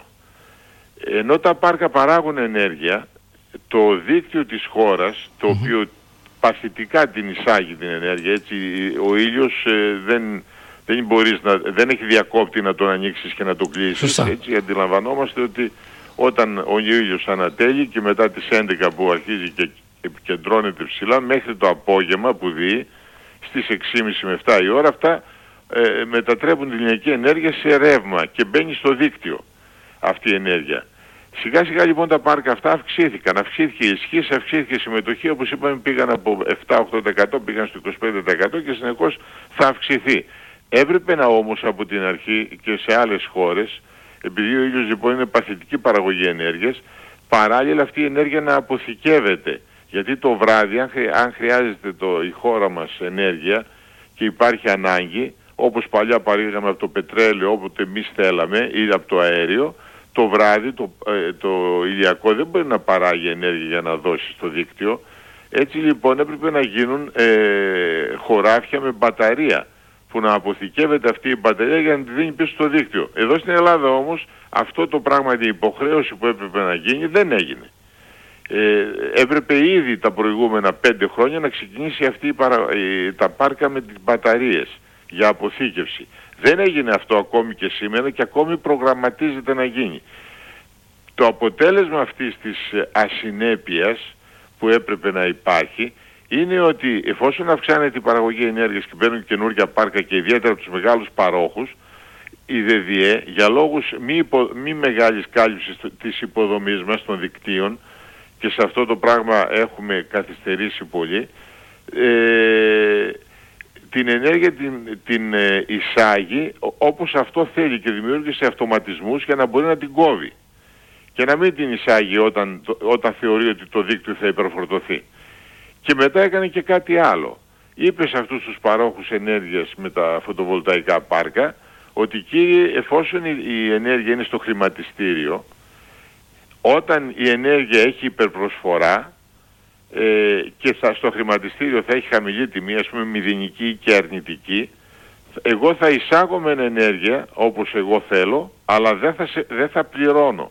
Ενώ τα πάρκα παράγουν ενέργεια, το δίκτυο της χώρας, το mm-hmm. οποίο παθητικά την εισάγει την ενέργεια, έτσι, ο ήλιος ε, δεν, δεν, μπορείς να, δεν έχει διακόπτη να τον ανοίξεις και να το κλείσεις. Έτσι, αντιλαμβανόμαστε ότι όταν ο ήλιος ανατέλει και μετά τις έντεκα που αρχίζει και επικεντρώνεται ψηλά, μέχρι το απόγευμα που δει στις έξι και μισή με επτά η ώρα, αυτά ε, μετατρέπουν την ηλιακή ενέργεια σε ρεύμα και μπαίνει στο δίκτυο αυτή η ενέργεια. Σιγά σιγά λοιπόν τα πάρκα αυτά αυξήθηκαν, αυξήθηκε η ισχύ, αυξήθηκε η συμμετοχή, όπως είπαμε πήγαν από επτά με οκτώ τοις εκατό, πήγαν στο είκοσι πέντε τοις εκατό και συνεχώς θα αυξηθεί. Έπρεπε να όμως από την αρχή και σε άλλες χώρες, επειδή ο ήλιος λοιπόν είναι παθητική παραγωγή ενέργειας, παράλληλα αυτή η ενέργεια να αποθηκεύεται. Γιατί το βράδυ, αν, χρει, αν χρειάζεται το, η χώρα μας ενέργεια και υπάρχει ανάγκη, όπως παλιά παρήγαμε από το πετρέλαιο όποτε εμείς θέλαμε ή από το αέριο, το βράδυ το, ε, το ηλιακό δεν μπορεί να παράγει ενέργεια για να δώσει στο δίκτυο. Έτσι λοιπόν έπρεπε να γίνουν ε, χωράφια με μπαταρία, που να αποθηκεύεται αυτή η μπαταρία για να τη δίνει πίσω στο δίκτυο. Εδώ στην Ελλάδα όμως αυτό το πράγμα, η υποχρέωση που έπρεπε να γίνει δεν έγινε. Ε, έπρεπε ήδη τα προηγούμενα πέντε χρόνια να ξεκινήσει αυτή η παρα... η... τα πάρκα με τις μπαταρίες για αποθήκευση. Δεν έγινε αυτό ακόμη και σήμερα και ακόμη προγραμματίζεται να γίνει. Το αποτέλεσμα αυτής της ασυνέπειας που έπρεπε να υπάρχει είναι ότι εφόσον αυξάνεται η παραγωγή ενέργειας και μπαίνουν καινούργια πάρκα και ιδιαίτερα από τους μεγάλους παρόχους, η ΔΔΕ για λόγους μη, υπο... μη μεγάλης κάλυψης της υποδομής μας των δικτύων και σε αυτό το πράγμα έχουμε καθυστερήσει πολύ, ε, την ενέργεια την, την ε, εισάγει όπως αυτό θέλει και δημιούργησε αυτοματισμούς για να μπορεί να την κόβει και να μην την εισάγει όταν, όταν θεωρεί ότι το δίκτυο θα υπερφορτωθεί. Και μετά έκανε και κάτι άλλο. Είπε σε αυτούς τους παρόχους ενέργειας με τα φωτοβολταϊκά πάρκα ότι κύριε, εφόσον η, η ενέργεια είναι στο χρηματιστήριο, όταν η ενέργεια έχει υπερπροσφορά ε, και θα, στο χρηματιστήριο θα έχει χαμηλή τιμή, ας πούμε μηδενική και αρνητική, εγώ θα εισάγω μεν ενέργεια όπως εγώ θέλω, αλλά δεν θα, σε, δεν θα πληρώνω.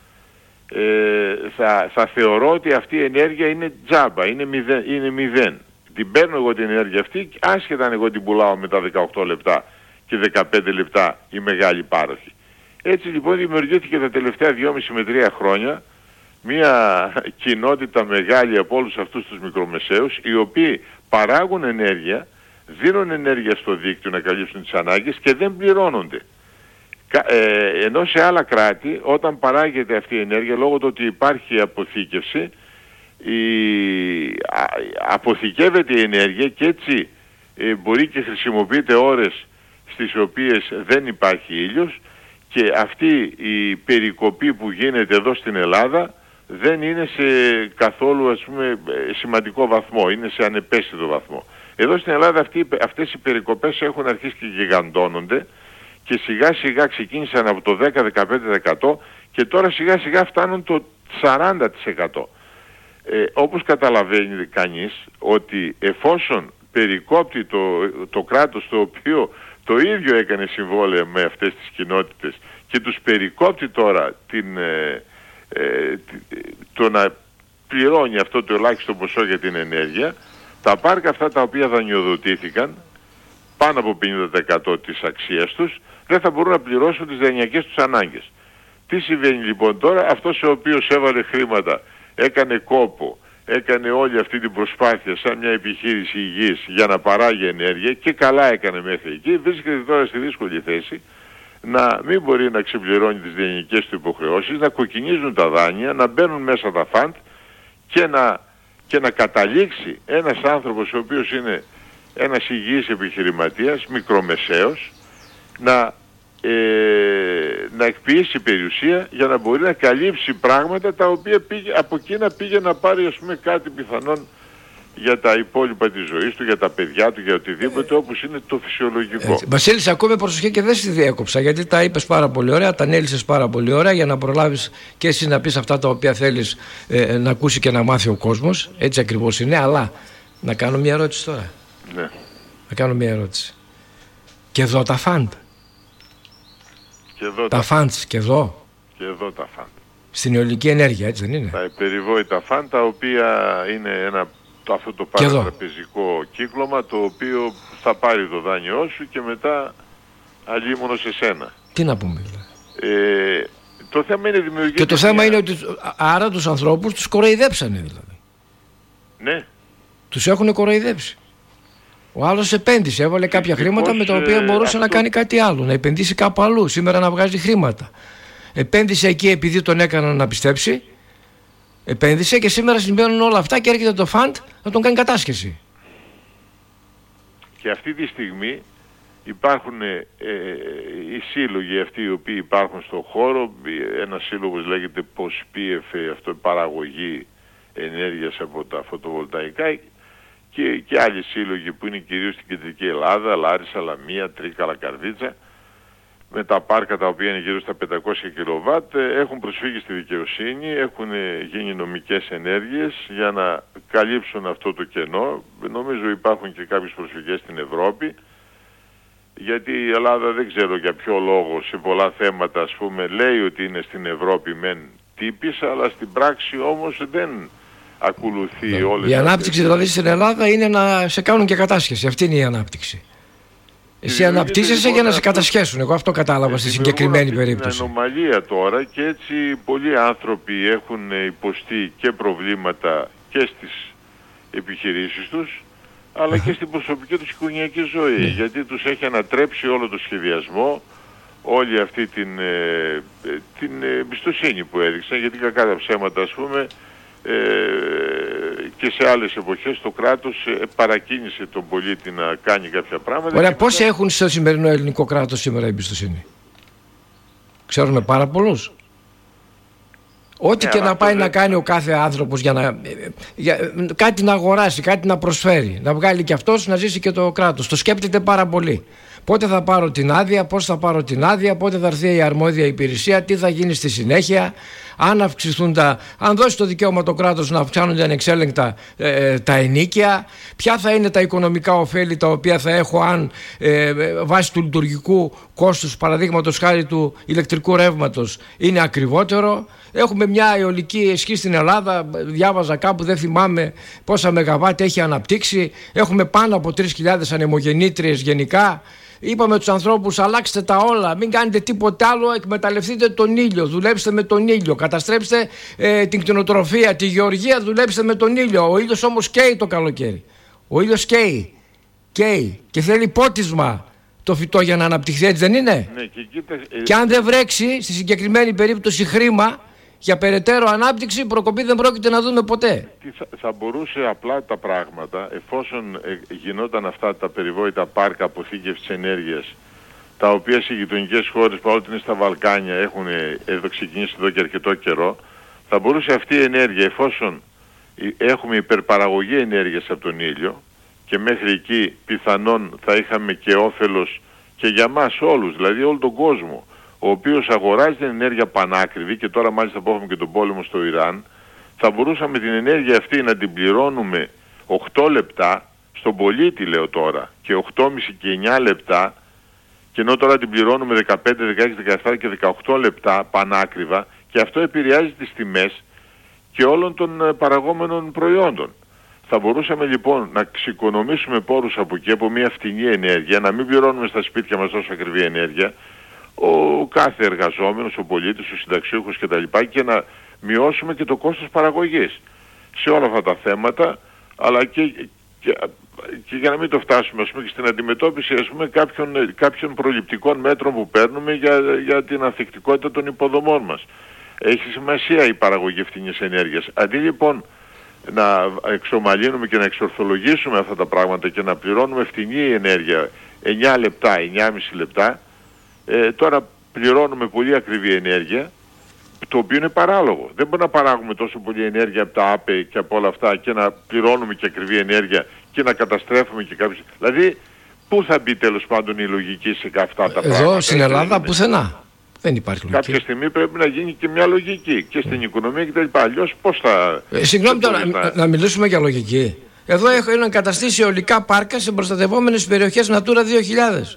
Ε, θα, θα θεωρώ ότι αυτή η ενέργεια είναι τζάμπα, είναι μηδέν, είναι μηδέν. Την παίρνω εγώ την ενέργεια αυτή, άσχετα αν εγώ την πουλάω μετά δεκαοκτώ λεπτά και δεκαπέντε λεπτά η μεγάλη πάροχη. Έτσι λοιπόν δημιουργήθηκε τα τελευταία δυόμισι με τρία χρόνια μια κοινότητα μεγάλη από όλους αυτούς τους μικρομεσαίους, οι οποίοι παράγουν ενέργεια, δίνουν ενέργεια στο δίκτυο να καλύψουν τις ανάγκες και δεν πληρώνονται. Ε, ενώ σε άλλα κράτη όταν παράγεται αυτή η ενέργεια, λόγω του ότι υπάρχει αποθήκευση, η, α, αποθηκεύεται η ενέργεια και έτσι ε, μπορεί και χρησιμοποιείται ώρες στις οποίες δεν υπάρχει ήλιος, και αυτή η περικοπή που γίνεται εδώ στην Ελλάδα δεν είναι σε καθόλου, ας πούμε, σημαντικό βαθμό, είναι σε ανεπαίσθητο βαθμό. Εδώ στην Ελλάδα αυτοί, αυτές οι περικοπές έχουν αρχίσει και γιγαντώνονται και σιγά σιγά ξεκίνησαν από το δέκα με δεκαπέντε τοις εκατό και τώρα σιγά σιγά φτάνουν το σαράντα τοις εκατό. Ε, όπως καταλαβαίνει κανείς ότι εφόσον περικόπτει το, το κράτος, το οποίο το ίδιο έκανε συμβόλαια με αυτές τις κοινότητες και τους περικόπτει τώρα την, ε, ε, το να πληρώνει αυτό το ελάχιστο ποσό για την ενέργεια, τα πάρκα αυτά τα οποία δανειοδοτήθηκαν πάνω από πενήντα τοις εκατό της αξίας τους δεν θα μπορούν να πληρώσουν τις δανειακές τους ανάγκες. Τι συμβαίνει λοιπόν τώρα? Αυτός ο οποίος έβαλε χρήματα, έκανε κόπο, έκανε όλη αυτή την προσπάθεια σαν μια επιχείρηση υγιής για να παράγει ενέργεια και καλά έκανε μέχρι εκεί, βρίσκεται τώρα στη δύσκολη θέση να μην μπορεί να ξεπληρώνει τις δανειακές του υποχρεώσεις, να κοκκινίζουν τα δάνεια, να μπαίνουν μέσα τα φαντ και να, και να καταλήξει ένας άνθρωπος ο οποίος είναι ένας υγιής επιχειρηματίας, μικρομεσαίος, να, ε, να εκποιήσει περιουσία για να μπορεί να καλύψει πράγματα τα οποία πήγε, από εκεί να πήγε να πάρει, ας πούμε, κάτι πιθανόν για τα υπόλοιπα της ζωής του, για τα παιδιά του, για οτιδήποτε, όπως είναι το φυσιολογικό. Έτσι. Βασίλη, ακούμε προσοχή και δεν στη διέκοψα, γιατί τα είπες πάρα πολύ ωραία, τα ανέλυσες πάρα πολύ ωραία για να προλάβεις και εσύ να πεις αυτά τα οποία θέλεις ε, να ακούσει και να μάθει ο κόσμος. Έτσι ακριβώς είναι, αλλά να κάνω μια ερώτηση τώρα. Ναι. Να κάνω μια ερώτηση. Και εδώ τα φαντ. Και εδώ τα, τα φαντς και εδώ. Και εδώ τα φαντ. Στην αιωλική ενέργεια, έτσι δεν είναι? Τα υπερηβόητα φαντ, τα οποία είναι ένα, αυτό το παρατραπεζικό κύκλωμα, το οποίο θα πάρει το δάνειό σου και μετά αλλήμωνο σε σένα. Τι να πούμε δηλαδή. Ε, το θέμα είναι δημιουργία. Και το θέμα μια... είναι ότι άρα τους ανθρώπους τους κοροϊδέψανε δηλαδή. Ναι. Τους έχουν κοροϊδέψει. Ο άλλος επένδυσε, έβαλε κάποια χρήματα με τα οποία μπορούσε αυτό... να κάνει κάτι άλλο, να επενδύσει κάπου αλλού, σήμερα να βγάζει χρήματα. Επένδυσε εκεί επειδή τον έκαναν να πιστέψει, επένδυσε και σήμερα συμβαίνουν όλα αυτά και έρχεται το φαντ να τον κάνει κατάσχεση. Και αυτή τη στιγμή υπάρχουν ε, ε, οι σύλλογοι αυτοί οι οποίοι υπάρχουν στον χώρο. Ένας σύλλογος λέγεται ΠΟΣΠΙΕΦ, αυτό παραγωγή ενέργειας από τα φωτοβολταϊκά, και, και άλλοι σύλλογοι που είναι κυρίως στην κεντρική Ελλάδα, Λάρισα, Λαμία, Τρίκα, Λακαρδίτσα, με τα πάρκα τα οποία είναι γύρω στα πεντακόσια κιλοβάτ, έχουν προσφύγει στη δικαιοσύνη, έχουν γίνει νομικές ενέργειες για να καλύψουν αυτό το κενό. Νομίζω υπάρχουν και κάποιες προσφυγές στην Ευρώπη, γιατί η Ελλάδα δεν ξέρω για ποιο λόγο σε πολλά θέματα, ας πούμε, λέει ότι είναι στην Ευρώπη μεν τύπης, αλλά στην πράξη όμως δεν ακολουθεί ναι. όλες. Η ανάπτυξη δηλαδή στην Ελλάδα είναι να σε κάνουν και κατάσχεση. Αυτή είναι η ανάπτυξη. Εσύ αναπτύσσεσαι λοιπόν, για να σε κατασχέσουν. Εγώ αυτό κατάλαβα στη συγκεκριμένη περίπτωση. Είναι ανομαλία τώρα και έτσι πολλοί άνθρωποι έχουν υποστεί και προβλήματα και στις επιχειρήσεις τους, αλλά και στην προσωπική τους οικογενειακή ζωή, γιατί τους έχει ανατρέψει όλο το σχεδιασμό, όλη αυτή την, ε, την εμπιστοσύνη που έδειξαν, γιατί κακά τα ψέματα, ας πούμε, ε, και σε άλλες εποχές το κράτος ε, παρακίνησε τον πολίτη να κάνει κάποια πράγματα. Ωραία, πόσοι μετά... έχουν στο σημερινό ελληνικό κράτος σήμερα εμπιστοσύνη? Ξέρουμε πάρα πολλούς. Ό,τι yeah, και να πάει δεν... να κάνει ο κάθε άνθρωπος για να, για, κάτι να αγοράσει, κάτι να προσφέρει, να βγάλει και αυτός, να ζήσει και το κράτος. Το σκέπτεται πάρα πολύ. Πότε θα πάρω την άδεια, πώς θα πάρω την άδεια, πότε θα έρθει η αρμόδια υπηρεσία, τι θα γίνει στη συνέχεια, αν αυξηθούν τα, αν δώσει το δικαίωμα το κράτος να αυξάνονται ανεξέλεγκτα ε, τα ενοίκια, ποια θα είναι τα οικονομικά ωφέλη τα οποία θα έχω αν ε, βάσει του λειτουργικού κόστους, παραδείγματος χάρη του ηλεκτρικού ρεύματος, είναι ακριβότερο. Έχουμε μια αιωλική ισχύ στην Ελλάδα, διάβαζα κάπου, δεν θυμάμαι πόσα μεγαβάτ έχει αναπτύξει. Έχουμε πάνω από τρεις χιλιάδες ανεμογεννήτριες γενικά. Είπαμε τους ανθρώπους, αλλάξτε τα όλα, μην κάνετε τίποτε άλλο, εκμεταλλευτείτε τον ήλιο, δουλέψτε με τον ήλιο, καταστρέψτε ε, την κτηνοτροφία, τη γεωργία, δουλέψτε με τον ήλιο. Ο ήλιος όμως καίει το καλοκαίρι. Ο ήλιος καίει, καίει και θέλει πότισμα το φυτό για να αναπτυχθεί, έτσι δεν είναι? Ναι, και, κοίτα, ε... και αν δεν βρέξει, στη συγκεκριμένη περίπτωση χρήμα για περαιτέρω ανάπτυξη, προκοπή δεν πρόκειται να δούμε ποτέ. Θα, θα μπορούσε απλά τα πράγματα, εφόσον ε, γινόταν αυτά τα περιβόητα πάρκα αποθήκευσης ενέργειας, τα οποία σε γειτονικές χώρες, παρόλο που είναι στα Βαλκάνια, έχουν εδώ ξεκινήσει εδώ και αρκετό καιρό, θα μπορούσε αυτή η ενέργεια, εφόσον έχουμε υπερπαραγωγή ενέργειας από τον ήλιο, και μέχρι εκεί πιθανόν θα είχαμε και όφελος και για μας όλους, δηλαδή όλο τον κόσμο, ο οποίος αγοράζει την ενέργεια πανάκριβη, και τώρα μάλιστα που έχουμε και τον πόλεμο στο Ιράν, θα μπορούσαμε την ενέργεια αυτή να την πληρώνουμε οκτώ λεπτά, στον πολίτη λέω τώρα, και οκτώ κόμμα πέντε και εννιά λεπτά, και ενώ τώρα την πληρώνουμε δεκαπέντε, δεκαέξι, δεκαεπτά και δεκαοκτώ λεπτά πανάκριβα, και αυτό επηρεάζει τις τιμές και όλων των παραγόμενων προϊόντων. Θα μπορούσαμε λοιπόν να ξεκονομήσουμε πόρους από εκεί, από μια φτηνή ενέργεια, να μην πληρώνουμε στα σπίτια μας τόσο ακριβή ενέργεια, ο κάθε εργαζόμενος, ο πολίτης, ο συνταξιούχος κτλ. Και να μειώσουμε και το κόστος παραγωγής σε όλα αυτά τα θέματα, αλλά και, και, και για να μην το φτάσουμε ας πούμε, και στην αντιμετώπιση ας πούμε, κάποιων, κάποιων προληπτικών μέτρων που παίρνουμε για, για την ανθεκτικότητα των υποδομών μας. Έχει σημασία η παραγωγή φτηνής ενέργειας. Αντί λοιπόν να εξομαλύνουμε και να εξορθολογήσουμε αυτά τα πράγματα και να πληρώνουμε φτηνή ενέργεια εννιά λεπτά, εννιά κόμμα πέντε λεπτά, Ε, τώρα πληρώνουμε πολύ ακριβή ενέργεια, το οποίο είναι παράλογο. Δεν μπορούμε να παράγουμε τόσο πολύ ενέργεια από τα ΑΠΕ και από όλα αυτά και να πληρώνουμε και ακριβή ενέργεια και να καταστρέφουμε και κάποιους. Δηλαδή, πού θα μπει τέλος πάντων η λογική σε αυτά τα πράγματα? Εδώ στην Ελλάδα πουθενά. Δεν υπάρχει λογική. Κάποια στιγμή πρέπει να γίνει και μια λογική και στην οικονομία κτλ. Αλλιώς πώς θα... Ε, συγγνώμη τώρα, να... να μιλήσουμε για λογική. Εδώ έχουν εγκαταστήσει αιωλικά πάρκα σε προστατευόμενες περιοχές Natura δύο χιλιάδες.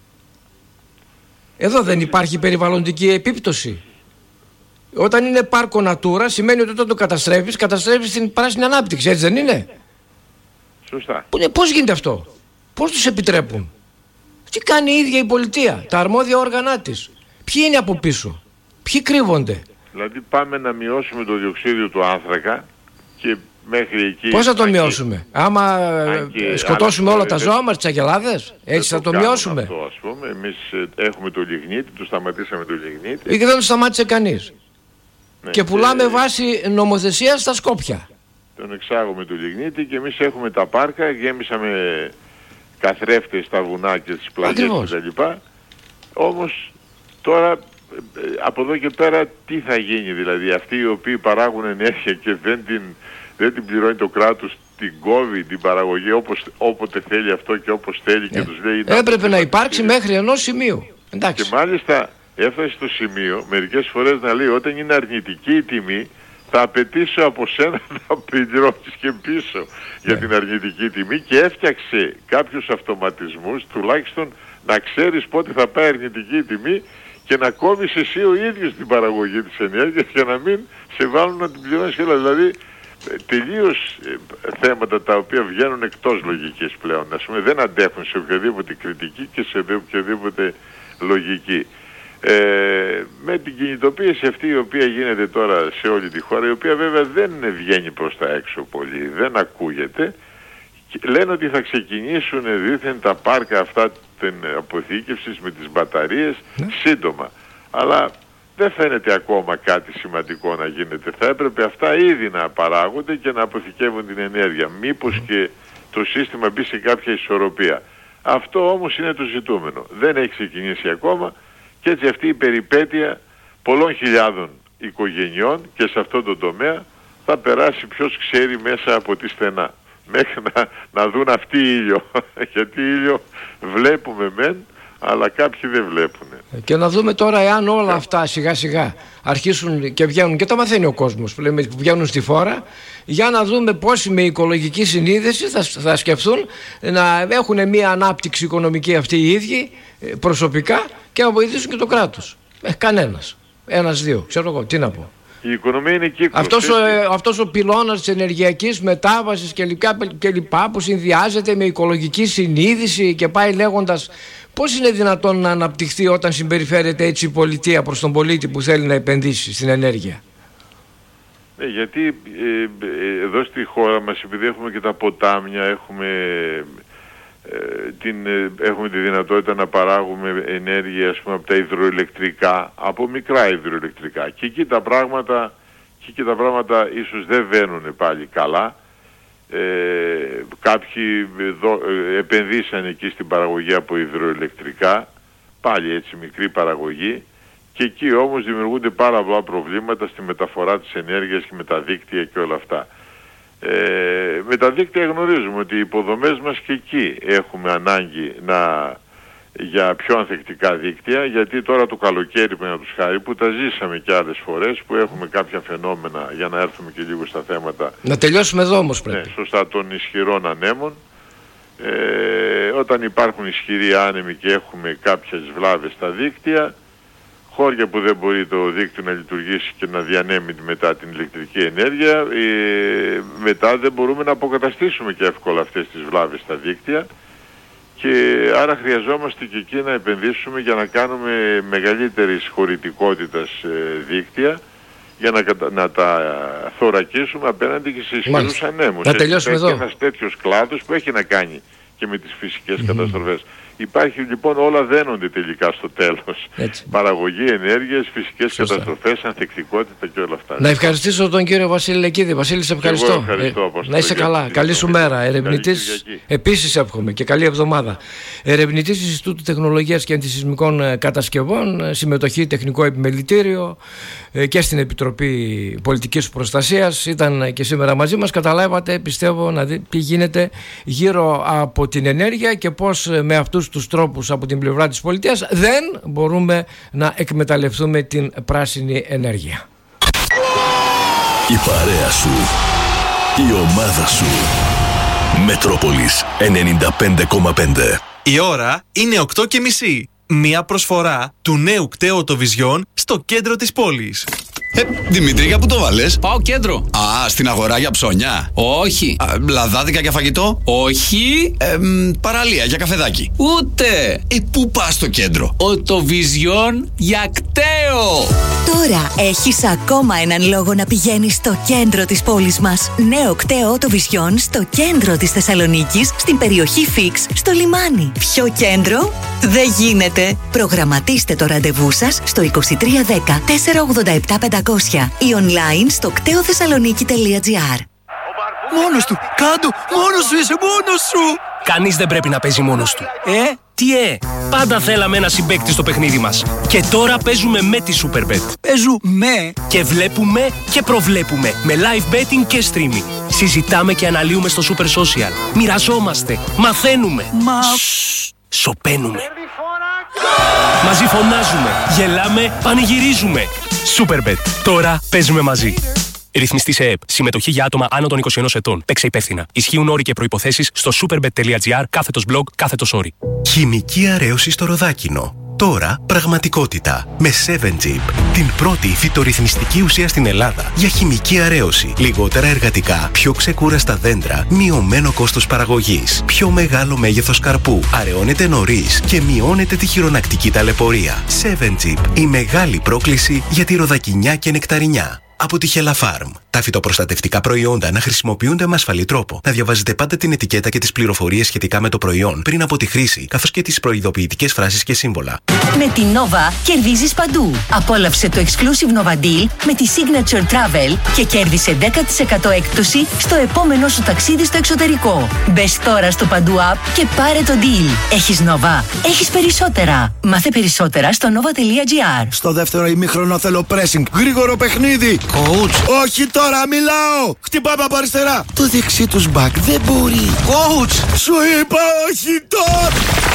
Εδώ δεν υπάρχει περιβαλλοντική επίπτωση. Όταν είναι πάρκο Natura σημαίνει ότι όταν το καταστρέφεις, καταστρέφεις την πράσινη ανάπτυξη, έτσι δεν είναι? Σωστά. Πώς γίνεται αυτό? Πώς τους επιτρέπουν? Τι κάνει η ίδια η πολιτεία, τα αρμόδια όργανα της? Ποιοι είναι από πίσω? Ποιοι κρύβονται? Δηλαδή πάμε να μειώσουμε το διοξείδιο του άνθρακα και μέχρι εκεί... Πώς θα το μειώσουμε? Άμα και, σκοτώσουμε όλα τα ζώα μας, τις αγελάδες, έτσι θα το, το μειώσουμε? Αυτό, ας πούμε. Εμείς έχουμε το λιγνίτη, το σταματήσαμε το λιγνίτη. Ή και δεν το σταμάτησε κανείς. Ναι, και πουλάμε και... βάση νομοθεσία στα Σκόπια. Τον εξάγουμε το λιγνίτη και εμείς έχουμε τα πάρκα, γέμισαμε καθρέφτες στα βουνά και στις πλαγιές κτλ. Όμως τώρα από εδώ και πέρα τι θα γίνει? Δηλαδή αυτοί οι οποίοι παράγουν ενέργεια και δεν την... δεν την πληρώνει το κράτος, την κόβει την παραγωγή όπως, όποτε θέλει αυτό και όπως θέλει και ε. τους λέει... Έπρεπε να υπάρξει και... μέχρι ενός σημείου. Εντάξει. Και μάλιστα έφτασε στο σημείο μερικές φορές να λέει όταν είναι αρνητική η τιμή θα απαιτήσω από σένα να πληρώσεις και πίσω ναι. για την αρνητική τιμή, και έφτιαξε κάποιους αυτοματισμούς τουλάχιστον να ξέρεις πότε θα πάει αρνητική τιμή και να κόβεις εσύ ο ίδιος την παραγωγή της ενέργειας για να μην σε βάλουν να την πληρώνεις όλα. Δηλαδή τελείως ε, θέματα τα οποία βγαίνουν εκτός λογικής πλέον, ας πούμε, δεν αντέχουν σε οποιαδήποτε κριτική και σε οποιαδήποτε λογική. Ε, με την κινητοποίηση αυτή η οποία γίνεται τώρα σε όλη τη χώρα, η οποία βέβαια δεν βγαίνει προς τα έξω πολύ, δεν ακούγεται, λένε ότι θα ξεκινήσουν δήθεν τα πάρκα αυτά την αποθήκευσης με τις μπαταρίες ναι. σύντομα. Αλλά δεν φαίνεται ακόμα κάτι σημαντικό να γίνεται. Θα έπρεπε αυτά ήδη να παράγονται και να αποθηκεύουν την ενέργεια. Μήπως και το σύστημα μπει σε κάποια ισορροπία. Αυτό όμως είναι το ζητούμενο. Δεν έχει ξεκινήσει ακόμα και έτσι αυτή η περιπέτεια πολλών χιλιάδων οικογενειών και σε αυτόν τον τομέα θα περάσει ποιος ξέρει μέσα από τη στενά. Μέχρι να, να δουν αυτοί ήλιο. Γιατί ήλιο βλέπουμε μεν, αλλά κάποιοι δεν βλέπουν. Και να δούμε τώρα εάν όλα αυτά σιγά σιγά αρχίσουν και βγαίνουν, και τα μαθαίνει ο κόσμος που λέμε, που βγαίνουν στη φόρα, για να δούμε πόσοι με οικολογική συνείδηση θα, θα σκεφτούν να έχουν μια ανάπτυξη οικονομική αυτοί οι ίδιοι προσωπικά και να βοηθήσουν και το κράτος. Ε, κανένας. Ένας, δύο. Ξέρω εγώ, τι να πω. Η οικονομία είναι κύκλος. Αυτός ο, ε, αυτός ο πυλώνας της ενεργειακής μετάβασης και λοιπά, και λοιπά που συνδυάζεται με οικολογική συνείδηση και πάει λέγοντας, πώς είναι δυνατόν να αναπτυχθεί όταν συμπεριφέρεται έτσι η πολιτεία προς τον πολίτη που θέλει να επενδύσει στην ενέργεια? Ναι, γιατί ε, ε, εδώ στη χώρα μας, επειδή έχουμε και τα ποτάμια, έχουμε, ε, την, ε, έχουμε τη δυνατότητα να παράγουμε ενέργεια, ας πούμε, από τα υδροηλεκτρικά, από μικρά υδροηλεκτρικά. Και εκεί τα πράγματα, και εκεί τα πράγματα ίσως δεν βαίνουν πάλι καλά. Ε, κάποιοι δο, ε, επενδύσαν εκεί στην παραγωγή από υδροηλεκτρικά, πάλι έτσι μικρή παραγωγή, και εκεί όμως δημιουργούνται πάρα πολλά προβλήματα στη μεταφορά της ενέργειας και με τα δίκτυα και όλα αυτά. Ε, με τα δίκτυα γνωρίζουμε ότι οι υποδομές μας και εκεί έχουμε ανάγκη να, για πιο ανθεκτικά δίκτυα, γιατί τώρα το καλοκαίρι, πριν να τους χάρη, που τα ζήσαμε και άλλες φορές, που έχουμε κάποια φαινόμενα, για να έρθουμε και λίγο στα θέματα. Να τελειώσουμε εδώ όμως πρέπει. Ναι, σωστά, των ισχυρών ανέμων. Ε, όταν υπάρχουν ισχυροί άνεμοι και έχουμε κάποιες βλάβες στα δίκτυα, χώρια που δεν μπορεί το δίκτυο να λειτουργήσει και να διανέμει μετά την ηλεκτρική ενέργεια, ε, μετά δεν μπορούμε να αποκαταστήσουμε και εύκολα αυτές τις βλάβες στα δίκτυα, και άρα χρειαζόμαστε και εκεί να επενδύσουμε για να κάνουμε μεγαλύτερης χωρητικότητας ε, δίκτυα, για να, να τα θωρακίσουμε απέναντι και σε ισχυρούς ανέμους. Να τελειώσουμε εδώ. Είναι ένας τέτοιος κλάδος που έχει να κάνει και με τις φυσικές mm-hmm. καταστροφές. Υπάρχει λοιπόν, όλα δένονται τελικά στο τέλος. Έτσι. Παραγωγή ενέργειας, φυσικές Σωστά. καταστροφές, ανθεκτικότητα και όλα αυτά. Να ευχαριστήσω τον κύριο Βασίλη Λεκίδη. Βασίλη, σε ευχαριστώ. Εγώ ευχαριστώ ε, να είσαι καλά. Καλή, καλή σου μέρα. Ερευνητής, επίσης εύχομαι και καλή εβδομάδα. Ερευνητής Ινστιτούτου Τεχνολογίας και Αντισυσμικών Κατασκευών, συμμετοχή τεχνικό επιμελητήριο και στην Επιτροπή Πολιτικής Προστασίας. Ήταν και σήμερα μαζί μας. Καταλάβατε, πιστεύω, να δει τι γίνεται γύρω από την ενέργεια και πώς με αυτούς τους τρόπους από την πλευρά της πολιτείας δεν μπορούμε να εκμεταλλευτούμε την πράσινη ενέργεια. Η παρέα σου, η ομάδα σου. Μετρόπολης ενενήντα πέντε κόμμα πέντε. Η ώρα είναι οκτώ και μισή. Μία προσφορά του νέου κταίου Οτοβιζιόν στο κέντρο της πόλης. Ε, Δημήτρη, για πού το βάλες? Πάω κέντρο. Α, στην αγορά για ψώνια. Όχι. Α, λαδάδικα για φαγητό. Όχι. Ε, μ, παραλία για καφεδάκι. Ούτε. Ε, πού πας στο κέντρο? Οτοβιζιόν για κταίο. Τώρα έχεις ακόμα έναν λόγο να πηγαίνεις στο κέντρο της πόλης μας. Νέο κταίο Οτοβιζιόν στο κέντρο της Θεσσαλονίκης, στην περιοχή Φίξ, στο λιμάνι. Ποιο κέντρο? Δεν γίνεται. Προγραμματίστε το ραντεβού σας στο είκοσι τρία δέκα τετρακόσια ογδόντα επτά πεντακόσια ή online στο κταίο θεσσαλονίκη τελεία τζι άρ. Μόνος του! Κάντο! Μόνος σου είσαι! Μόνος σου! Κανείς δεν πρέπει να παίζει μόνος του. Ε, τι ε! Πάντα θέλαμε ένα συμπαίκτη στο παιχνίδι μας. Και τώρα παίζουμε με τη Superbet. Παίζουμε! Και βλέπουμε και προβλέπουμε. Με live betting και streaming. Συζητάμε και αναλύουμε στο Super Social. Μοιραζόμαστε. Μαθαίνουμε. Μα... Σοπαίνουμε. Μαζί φωνάζουμε, γελάμε, πανηγυρίζουμε. Superbet. Τώρα παίζουμε μαζί. Ρυθμιστή σε ΕΕΠ. Συμμετοχή για άτομα άνω των είκοσι ενός ετών. Παίξε υπεύθυνα. Ισχύουν όροι και προϋποθέσεις στο superbet τελεία τζι άρ κάθετος blog κάθετος όροι. Χημική αρέωση στο Ροδάκινο. Τώρα πραγματικότητα. Με σέβεν τζι πι. Την πρώτη φυτορυθμιστική ουσία στην Ελλάδα για χημική αρέωση. Λιγότερα εργατικά, πιο ξεκούραστα δέντρα, μειωμένο κόστος παραγωγής, πιο μεγάλο μέγεθος καρπού, αραιώνεται νωρίς και μειώνεται τη χειρονακτική ταλαιπωρία. σέβεν τζι πι. Η μεγάλη πρόκληση για τη ροδακινιά και νεκταρινιά. από τη Hella Farm. Τα φυτοπροστατευτικά προϊόντα να χρησιμοποιούνται με ασφαλή τρόπο. Να διαβάζετε πάντα την ετικέτα και τις πληροφορίες σχετικά με το προϊόν πριν από τη χρήση, καθώς και τις προειδοποιητικές φράσεις και σύμβολα. Με την Nova κερδίζεις παντού. Απόλαυσε το Exclusive Nova Deal με τη Signature Travel και κέρδισε δέκα τοις εκατό έκπτωση στο επόμενο σου ταξίδι στο εξωτερικό. Μπες τώρα στο Παντού App και πάρε το deal. Έχεις Nova, έχεις περισσότερα. Μάθε περισσότερα στο nova.gr. Στο δεύτερο ημίχρονο θέλω pressing. Γρήγορο παιχνίδι. Coach. Όχι τώρα, μιλάω. Χτυπάμε από αριστερά. Το δεξί τους back δεν μπορεί. Coach. Σου είπα όχι τώρα.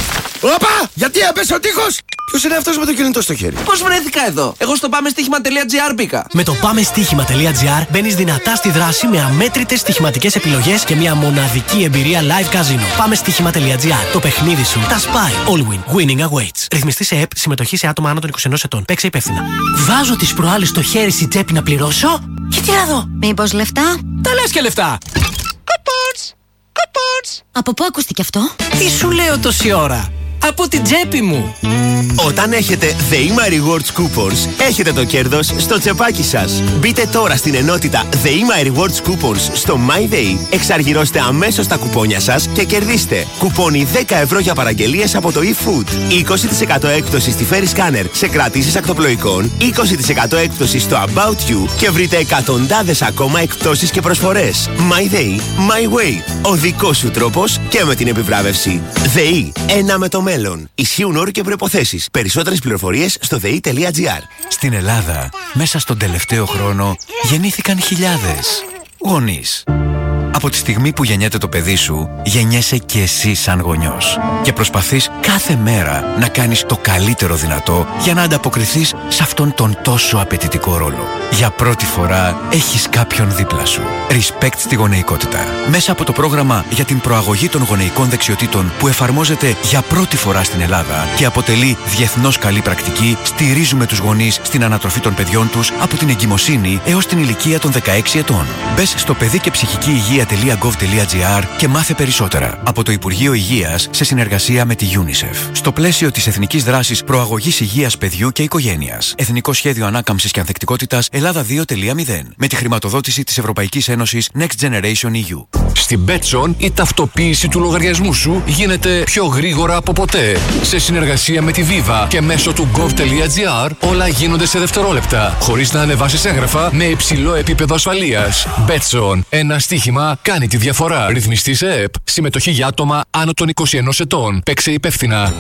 Όπα! Γιατί έπεσε ο τείχος! Ποιος είναι αυτός με το κινητό στο χέρι? Πώς βρέθηκα εδώ? Εγώ στο πάμεστοίχημα.gr μπήκα. Με το πάμεστοίχημα.gr μπαίνεις δυνατά στη δράση με αμέτρητες στοιχηματικές επιλογές και μια μοναδική εμπειρία live casino. πάμεστοίχημα.gr. Το παιχνίδι σου τα σπάει. All win. Winning awaits. Ρυθμιστή σε ΕΠ. Συμμετοχή σε άτομα άνω των είκοσι ενός ετών. Παίξε υπεύθυνα. Βάζω τις προάλλες το χέρι στην τσέπη να πληρώσω. Και τι να δω? Μήπως λεφτά? Τα λες και λεφτά. Coupons! Coupons! Από πού ακούστηκε αυτό? Τι σου λέω τόση ώρα? Από την τσέπη μου. Όταν έχετε The Rewards Coupons, έχετε το κέρδος στο τσεπάκι σας. Μπείτε τώρα στην ενότητα The Rewards Coupons στο MyDay, εξαργυρώστε αμέσως τα κουπόνια σας και κερδίστε κουπόνι δέκα ευρώ για παραγγελίες από το eFood, είκοσι τοις εκατό έκπτωση στη Ferry Scanner σε κρατήσεις ακτοπλοϊκών, είκοσι τοις εκατό έκπτωση στο About You και βρείτε εκατοντάδες ακόμα εκπτώσεις και προσφορές. MyDay, My Way. Ο δικός σου τρόπος και με την επιβράβευση. ΔΕΗ. Ένα με το μέλλον. Ισχύουν όροι και προϋποθέσεις. Περισσότερες πληροφορίες στο δε ι.gr. Στην Ελλάδα, μέσα στον τελευταίο χρόνο, γεννήθηκαν χιλιάδες γονείς. Από τη στιγμή που γεννιέται το παιδί σου, γεννιέσαι και εσύ σαν γονιός. Και προσπαθείς κάθε μέρα να κάνεις το καλύτερο δυνατό για να ανταποκριθείς σε αυτόν τον τόσο απαιτητικό ρόλο. Για πρώτη φορά έχεις κάποιον δίπλα σου. Respect στη γονεϊκότητα. Μέσα από το πρόγραμμα για την προαγωγή των γονεϊκών δεξιοτήτων που εφαρμόζεται για πρώτη φορά στην Ελλάδα και αποτελεί διεθνώς καλή πρακτική, στηρίζουμε τους γονείς στην ανατροφή των παιδιών τους από την εγκυμοσύνη έως την ηλικία των δεκαέξι ετών. Μπες στο παιδί και ψυχική υγεία.gov.gr και μάθε περισσότερα. Από το Υπουργείο Υγείας σε συνεργασία με τη UNICEF. Στο πλαίσιο της Εθνικής Δράσης Προαγωγής Υγείας Παιδιού και Οικογένειας. Εθνικό Σχέδιο Ανάκαμψης και Ανθεκτικότητας Ελλάδα δύο τελεία μηδέν. Με τη χρηματοδότηση της Ευρωπαϊκής Ένωσης Next Generation ι γιου. Στην Betson η ταυτοποίηση του λογαριασμού σου γίνεται πιο γρήγορα από ποτέ. Σε συνεργασία με τη Viva και μέσω του gov.gr όλα γίνονται σε δευτερόλεπτα, χωρίς να ανεβάσεις έγγραφα με υψηλό επίπεδο ασφαλείας. Betson. Ένα στοίχημα κάνει τη διαφορά. Ρυθμιστή σε ΕΠ. Συμμετοχή για άτομα άνω των είκοσι ενός ετών. Παίξε υπεύθυνα.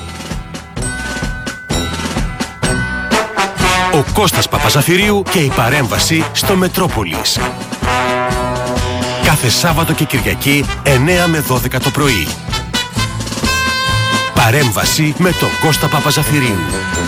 Ο Κώστας Παπαζαφυρίου και η παρέμβαση στο Μετρόπολης. Κάθε Σάββατο και Κυριακή εννέα με δώδεκα το πρωί. Παρέμβαση με τον Κώστα Παπαζαφυρίου.